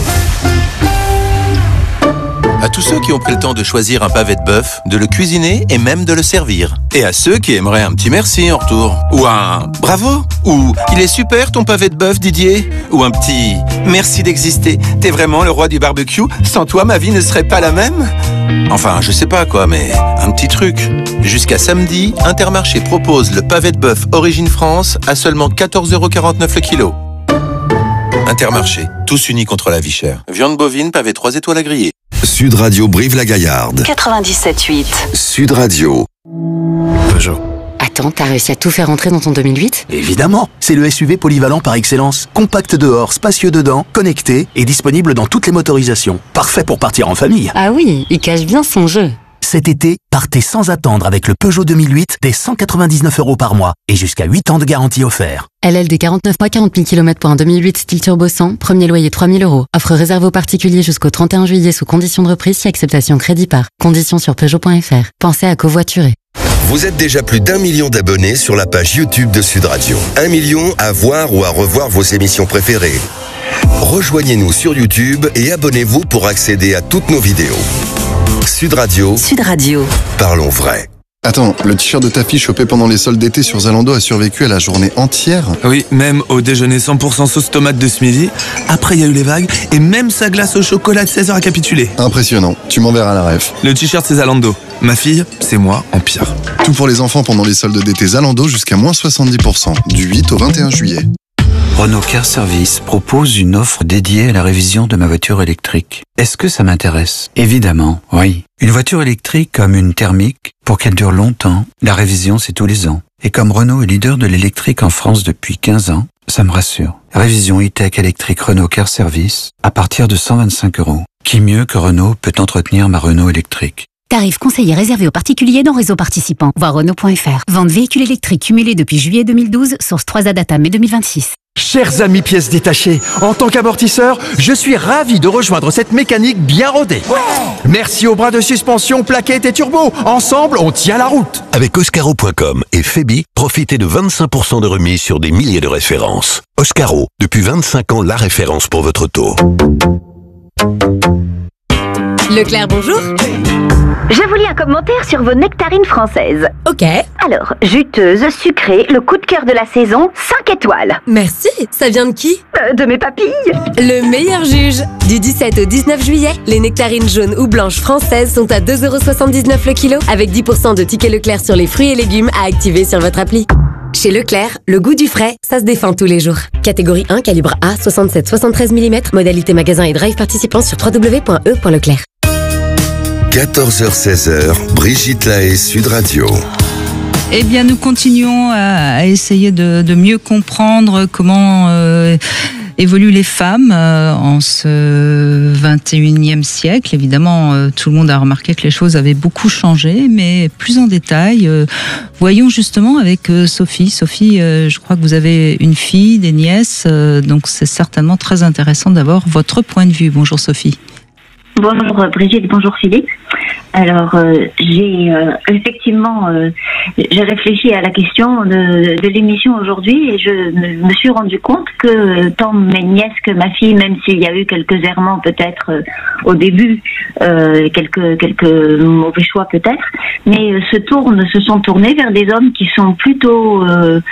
À tous ceux qui ont pris le temps de choisir un pavé de bœuf, de le cuisiner et même de le servir. Et à ceux qui aimeraient un petit merci en retour. Ou un bravo. Ou il est super ton pavé de bœuf, Didier. Ou un petit merci d'exister. T'es vraiment le roi du barbecue. Sans toi, ma vie ne serait pas la même. Enfin, je sais pas quoi, mais un petit truc. Jusqu'à samedi, Intermarché propose le pavé de bœuf Origine France à seulement 14,49€ le kilo. Intermarché, tous unis contre la vie chère. Viande bovine, pavé 3 étoiles à griller. Sud Radio Brive-la-Gaillarde. 97.8. Sud Radio. Peugeot. Attends, t'as réussi à tout faire rentrer dans ton 2008 ? Évidemment, c'est le SUV polyvalent par excellence. Compact dehors, spacieux dedans, connecté et disponible dans toutes les motorisations. Parfait pour partir en famille. Ah oui, il cache bien son jeu. Cet été, partez sans attendre avec le Peugeot 2008 dès 199€ par mois et jusqu'à 8 ans de garantie offert. LLD 49 mois, 40 000 km pour un 2008 style turbo 100, premier loyer 3 000€. Offre réservée aux particuliers jusqu'au 31 juillet sous condition de reprise si acceptation crédit par. Conditions sur Peugeot.fr. Pensez à covoiturer. Vous êtes déjà plus d'1 million d'abonnés sur la page YouTube de Sud Radio. 1 million à voir ou à revoir vos émissions préférées. Rejoignez-nous sur YouTube et abonnez-vous pour accéder à toutes nos vidéos. Sud Radio. Sud Radio. Parlons vrai. Attends, le t-shirt de ta fille chopé pendant les soldes d'été sur Zalando a survécu à la journée entière ? Oui, même au déjeuner 100% sauce tomate de ce midi. Après, il y a eu les vagues et même sa glace au chocolat de 16h a capitulé. Impressionnant. Tu m'enverras la ref. Le t-shirt, c'est Zalando. Ma fille, c'est moi en pire. Tout pour les enfants pendant les soldes d'été Zalando jusqu'à moins 70%. Du 8 au 21 juillet. Renault Car Service propose une offre dédiée à la révision de ma voiture électrique. Est-ce que ça m'intéresse ? Évidemment, oui. Une voiture électrique comme une thermique, pour qu'elle dure longtemps, la révision c'est tous les ans. Et comme Renault est leader de l'électrique en France depuis 15 ans, ça me rassure. Révision e-tech électrique Renault Car Service à partir de 125€. Qui mieux que Renault peut entretenir ma Renault électrique ? Tarif conseillé réservé aux particuliers dans réseau participant. Voir Renault.fr. Vente véhicule électrique cumulé depuis juillet 2012, source 3A data mai 2026. Chers amis pièces détachées, en tant qu'amortisseur, je suis ravi de rejoindre cette mécanique bien rodée. Merci aux bras de suspension, plaquettes et turbo. Ensemble, on tient la route. Avec Oscaro.com et Febi, profitez de 25% de remise sur des milliers de références. Oscaro, depuis 25 ans, la référence pour votre auto. Leclerc, bonjour. Je vous lis un commentaire sur vos nectarines françaises. Ok. Alors, juteuse, sucrée, le coup de cœur de la saison, 5 étoiles. Merci. Ça vient de qui? De mes papilles. Le meilleur juge. Du 17 au 19 juillet, les nectarines jaunes ou blanches françaises sont à 2,79€ le kilo, avec 10% de tickets Leclerc sur les fruits et légumes à activer sur votre appli. Chez Leclerc, le goût du frais, ça se défend tous les jours. Catégorie 1, calibre A, 67-73 mm, modalité magasin et drive participant sur www.e.leclerc. 14h-16h, Brigitte Lahaie, Sud Radio. Eh bien, nous continuons à essayer de mieux comprendre comment évoluent les femmes en ce 21e siècle. Évidemment, tout le monde a remarqué que les choses avaient beaucoup changé, mais plus en détail, voyons justement avec Sophie. Sophie, je crois que vous avez une fille, des nièces, donc c'est certainement très intéressant d'avoir votre point de vue. Bonjour Sophie. Bonjour Brigitte, bonjour Philippe. Alors, j'ai effectivement j'ai réfléchi à la question de l'émission aujourd'hui et je me suis rendu compte que tant mes nièces que ma fille, même s'il y a eu quelques errements peut-être au début, quelques mauvais choix peut-être, mais se sont tournés vers des hommes qui sont plutôt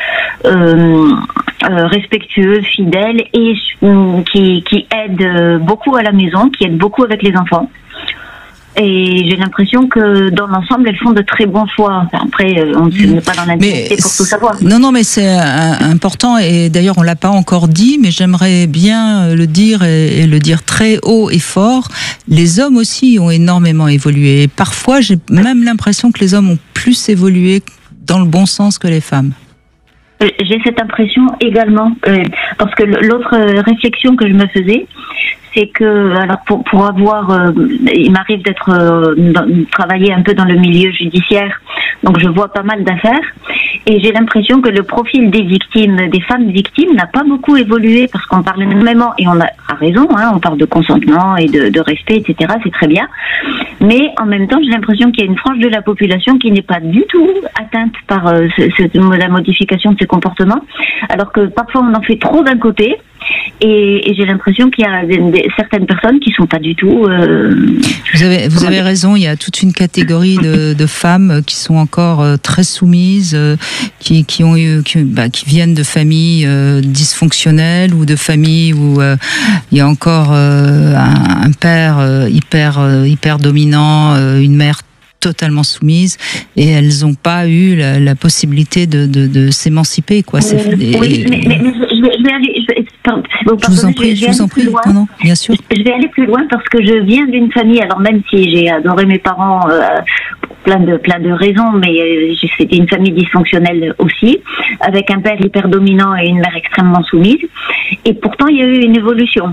respectueux, fidèles et qui aident beaucoup à la maison, qui aident beaucoup avec les enfants. Et j'ai l'impression que dans l'ensemble, elles font de très bons choix. Enfin, après, on n'est pas dans l'intimité pour tout savoir. Non, mais c'est important. Et d'ailleurs, on l'a pas encore dit, mais j'aimerais bien le dire et le dire très haut et fort. Les hommes aussi ont énormément évolué. Et parfois, j'ai même l'impression que les hommes ont plus évolué dans le bon sens que les femmes. J'ai cette impression également, parce que l'autre réflexion que je me faisais, c'est que alors pour avoir, il m'arrive travailler un peu dans le milieu judiciaire, donc je vois pas mal d'affaires, et j'ai l'impression que le profil des victimes, des femmes victimes, n'a pas beaucoup évolué, parce qu'on parle énormément, et on a raison, hein, on parle de consentement et de respect, etc., c'est très bien, mais en même temps, j'ai l'impression qu'il y a une frange de la population qui n'est pas du tout atteinte par la modification de ces comportements, alors que parfois on en fait trop d'un côté, et j'ai l'impression qu'il y a certaines personnes qui sont pas du tout. Vous avez raison. Il y a toute une catégorie de femmes qui sont encore très soumises, qui viennent de familles dysfonctionnelles ou de familles où il y a encore un père hyper dominant, une mère totalement soumises, et elles n'ont pas eu la possibilité de s'émanciper, quoi. Oui, mais je vais aller. Je vous en prie. Non, bien sûr. Je vais aller plus loin parce que je viens d'une famille. Alors même si j'ai adoré mes parents pour plein de raisons, mais c'était une famille dysfonctionnelle aussi, avec un père hyper dominant et une mère extrêmement soumise. Et pourtant, il y a eu une évolution.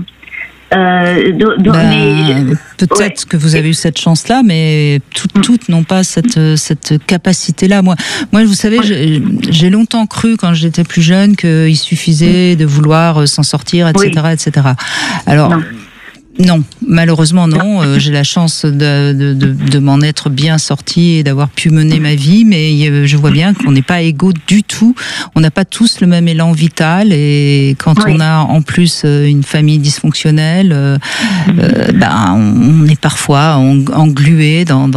Peut-être que vous avez eu cette chance-là, mais toutes n'ont pas cette capacité-là. Moi, vous savez, j'ai longtemps cru quand j'étais plus jeune qu'il suffisait de vouloir s'en sortir, etc., etc. Alors. Non, malheureusement non. J'ai la chance de m'en être bien sortie et d'avoir pu mener ma vie, mais je vois bien qu'on n'est pas égaux du tout. On n'a pas tous le même élan vital, et quand on a en plus une famille dysfonctionnelle, on est parfois englué dans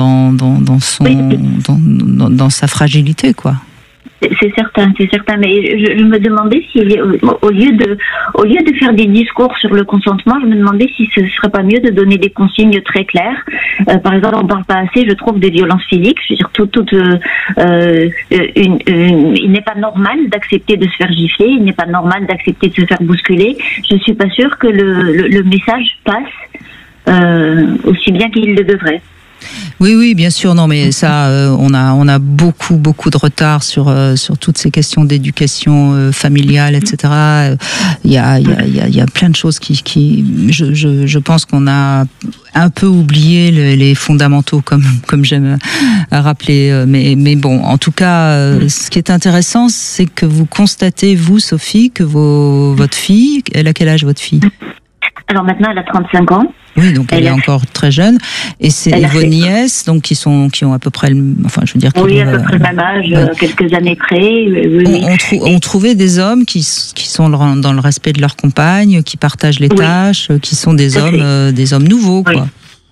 sa fragilité, quoi. C'est certain, mais je me demandais si, au lieu de faire des discours sur le consentement, je me demandais si ce serait pas mieux de donner des consignes très claires. Par exemple, on parle pas assez, je trouve, des violences physiques. Je veux dire, il n'est pas normal d'accepter de se faire gifler, il n'est pas normal d'accepter de se faire bousculer. Je suis pas sûre que le message passe aussi bien qu'il le devrait. Oui, bien sûr. Non, mais ça, on a beaucoup de retard sur toutes ces questions d'éducation familiale, etc. Il y a plein de choses je pense qu'on a un peu oublié les fondamentaux, comme j'aime rappeler. Mais bon, en tout cas, ce qui est intéressant, c'est que vous constatez, vous, Sophie, que votre fille, elle a quel âge, votre fille ? Alors maintenant, elle a 35 ans. Oui, donc elle est encore très jeune. Et c'est vos nièces, donc qui ont à peu près, oui, à peu près le même âge, quelques années près. On trouvait des hommes qui sont dans le respect de leur compagne, qui partagent les tâches, qui sont des hommes nouveaux, quoi.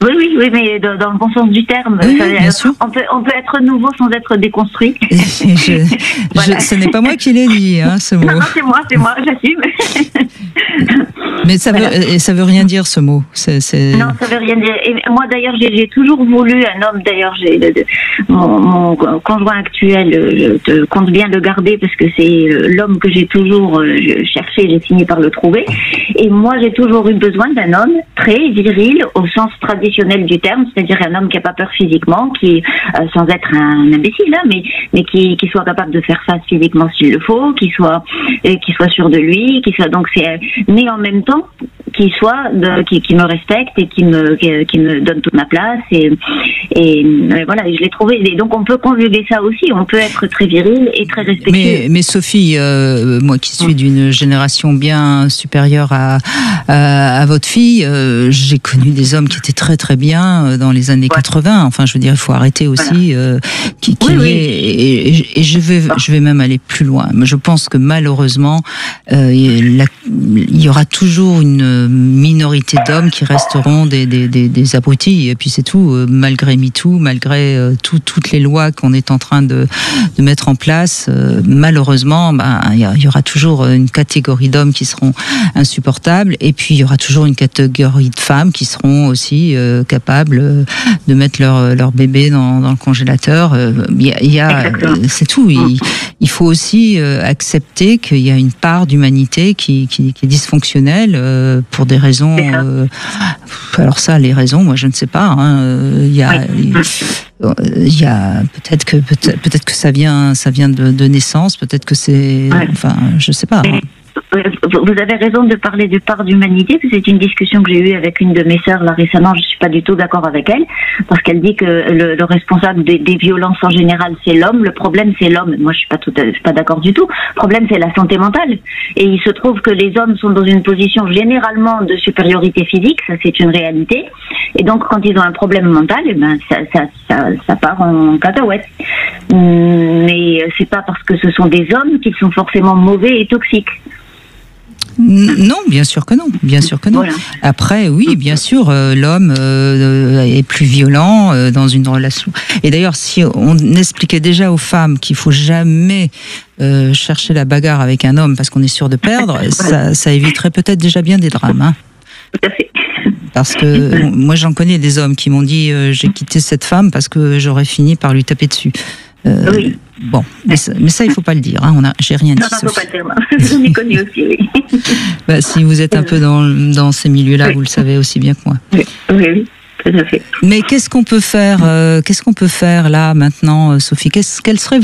Oui, mais dans le bon sens du terme. Oui, bien sûr. On peut être nouveau sans être déconstruit. Ce n'est pas moi qui l'ai dit, ce mot. Non, c'est moi, j'assume. Mais ça veut rien dire, ce mot. Non, ça veut rien dire. Et moi, d'ailleurs, j'ai toujours voulu un homme. D'ailleurs, mon conjoint actuel, je compte bien le garder parce que c'est l'homme que j'ai toujours cherché. J'ai fini par le trouver. Et moi, j'ai toujours eu besoin d'un homme très viril au sens traditionnel du terme, c'est-à-dire un homme qui n'a pas peur physiquement, qui sans être un imbécile, mais qui soit capable de faire face physiquement s'il le faut, qui soit sûr de lui, mais en même temps qui me respecte et qui me donne toute ma place et voilà, et je l'ai trouvé. Et donc on peut conjuguer ça aussi, on peut être très viril et très respectueux. Mais Sophie, moi qui suis d'une génération bien supérieure à votre fille, j'ai connu des hommes qui étaient très très bien dans les années 80. Enfin, je veux dire, il faut arrêter aussi et je vais même aller plus loin. Je pense que malheureusement, il y aura toujours une minorité d'hommes qui resteront des abrutis, et puis c'est tout, malgré MeToo, malgré toutes les lois qu'on est en train de mettre en place, malheureusement, il y aura toujours une catégorie d'hommes qui seront insupportables, et puis il y aura toujours une catégorie de femmes qui seront aussi capables de mettre leur bébé dans le congélateur. C'est tout. Il faut aussi accepter qu'il y a une part d'humanité qui est dysfonctionnelle pour des raisons. Alors ça, les raisons, moi je ne sais pas. Il y a peut-être que ça vient de naissance, peut-être que c'est. Enfin, je sais pas. Vous avez raison de parler de part d'humanité, parce que c'est une discussion que j'ai eue avec une de mes sœurs là récemment. Je suis pas du tout d'accord avec elle, parce qu'elle dit que le responsable des violences en général c'est l'homme. Le problème c'est l'homme. Moi je suis pas d'accord du tout. Le problème c'est la santé mentale. Et il se trouve que les hommes sont dans une position généralement de supériorité physique, ça c'est une réalité. Et donc quand ils ont un problème mental, ça part en cacahuète. Mais c'est pas parce que ce sont des hommes qu'ils sont forcément mauvais et toxiques. Non, bien sûr que non. Voilà. Après, oui, bien sûr, l'homme est plus violent dans une relation. Et d'ailleurs, si on expliquait déjà aux femmes qu'il faut jamais chercher la bagarre avec un homme parce qu'on est sûr de perdre, ça éviterait peut-être déjà bien des drames. Tout à fait. Parce que moi, j'en connais des hommes qui m'ont dit j'ai quitté cette femme parce que j'aurais fini par lui taper dessus. Oui. Bon, mais ça, il faut pas le dire. J'ai rien dit. Non, faut pas le dire. J'en ai connu aussi, oui. Si vous êtes un peu dans ces milieux-là, vous le savez aussi bien que moi. Oui, tout à fait. Mais qu'est-ce qu'on peut faire là maintenant, Sophie? Quelle serait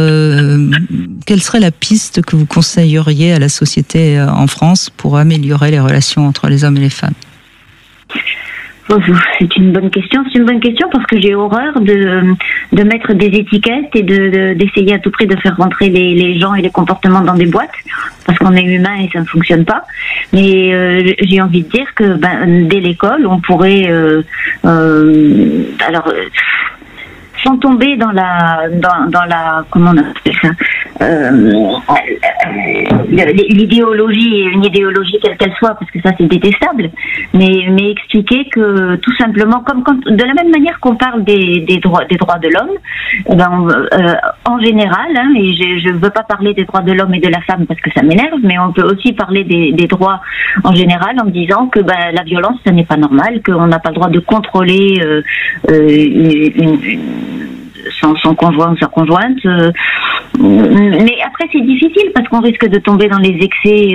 la piste que vous conseilleriez à la société en France pour améliorer les relations entre les hommes et les femmes? C'est une bonne question. Parce que j'ai horreur de mettre des étiquettes et d'essayer à tout prix de faire rentrer les gens et les comportements dans des boîtes, parce qu'on est humain et ça ne fonctionne pas. Mais j'ai envie de dire que dès l'école, on pourrait sans tomber dans la comment on appelle ça, l'idéologie, une idéologie quelle qu'elle soit, parce que ça c'est détestable, mais expliquer que tout simplement, comme de la même manière qu'on parle des droits de l'homme, en général, et je veux pas parler des droits de l'homme et de la femme parce que ça m'énerve, mais on peut aussi parler des droits en général en disant que la violence ça n'est pas normal, qu'on n'a pas le droit de contrôler son conjoint ou sa conjointe. Mais après c'est difficile parce qu'on risque de tomber dans les excès,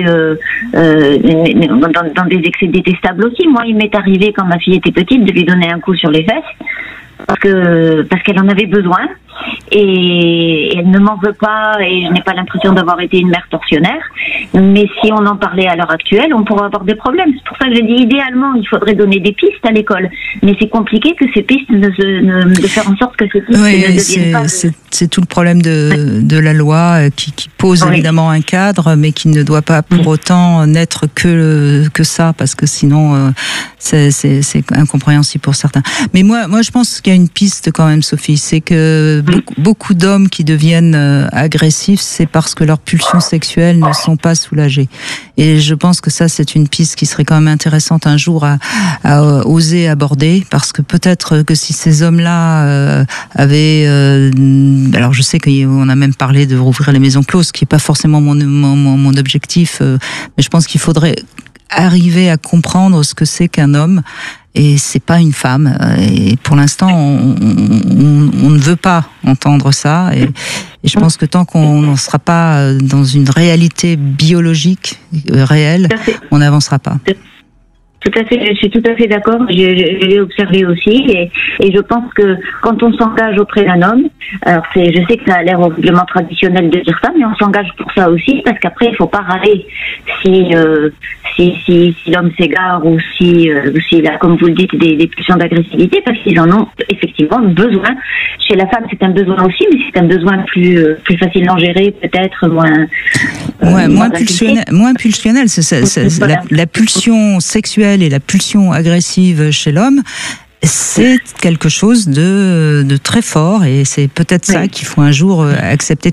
dans des excès détestables aussi. Moi, il m'est arrivé quand ma fille était petite de lui donner un coup sur les fesses parce qu'elle en avait besoin. Et elle ne m'en veut pas et je n'ai pas l'impression d'avoir été une mère tortionnaire, mais si on en parlait à l'heure actuelle, on pourrait avoir des problèmes. C'est pour ça que je dis idéalement il faudrait donner des pistes à l'école, mais c'est compliqué que ces pistes de faire en sorte que ces pistes ne deviennent pas c'est tout le problème de la loi qui pose évidemment un cadre, mais qui ne doit pas pour autant n'être que ça, parce que sinon c'est incompréhensible pour certains. Mais moi je pense qu'il y a une piste quand même, Sophie, c'est que beaucoup d'hommes qui deviennent agressifs, c'est parce que leurs pulsions sexuelles ne sont pas soulagées. Et je pense que ça, c'est une piste qui serait quand même intéressante un jour à oser aborder, parce que peut-être que si ces hommes-là avaient... alors je sais qu'on a même parlé de rouvrir les maisons closes, ce qui n'est pas forcément mon objectif, mais je pense qu'il faudrait arriver à comprendre ce que c'est qu'un homme, et c'est pas une femme. Et pour l'instant, on ne veut pas entendre ça. Et je pense que tant qu'on n'en sera pas dans une réalité biologique réelle, on n'avancera pas. Tout à fait, je suis tout à fait d'accord. Je l'ai observé aussi, et je pense que quand on s'engage auprès d'un homme, alors je sais que ça a l'air horriblement traditionnel de dire ça, mais on s'engage pour ça aussi, parce qu'après il faut pas râler si l'homme s'égare ou s'il a, comme vous le dites, des pulsions d'agressivité, parce qu'ils en ont effectivement besoin. Chez la femme, c'est un besoin aussi, mais c'est un besoin plus facilement géré, peut-être moins pulsionnel. C'est voilà. la pulsion sexuelle et la pulsion agressive chez l'homme, c'est quelque chose de très fort, et c'est peut-être ça qu'il faut un jour accepter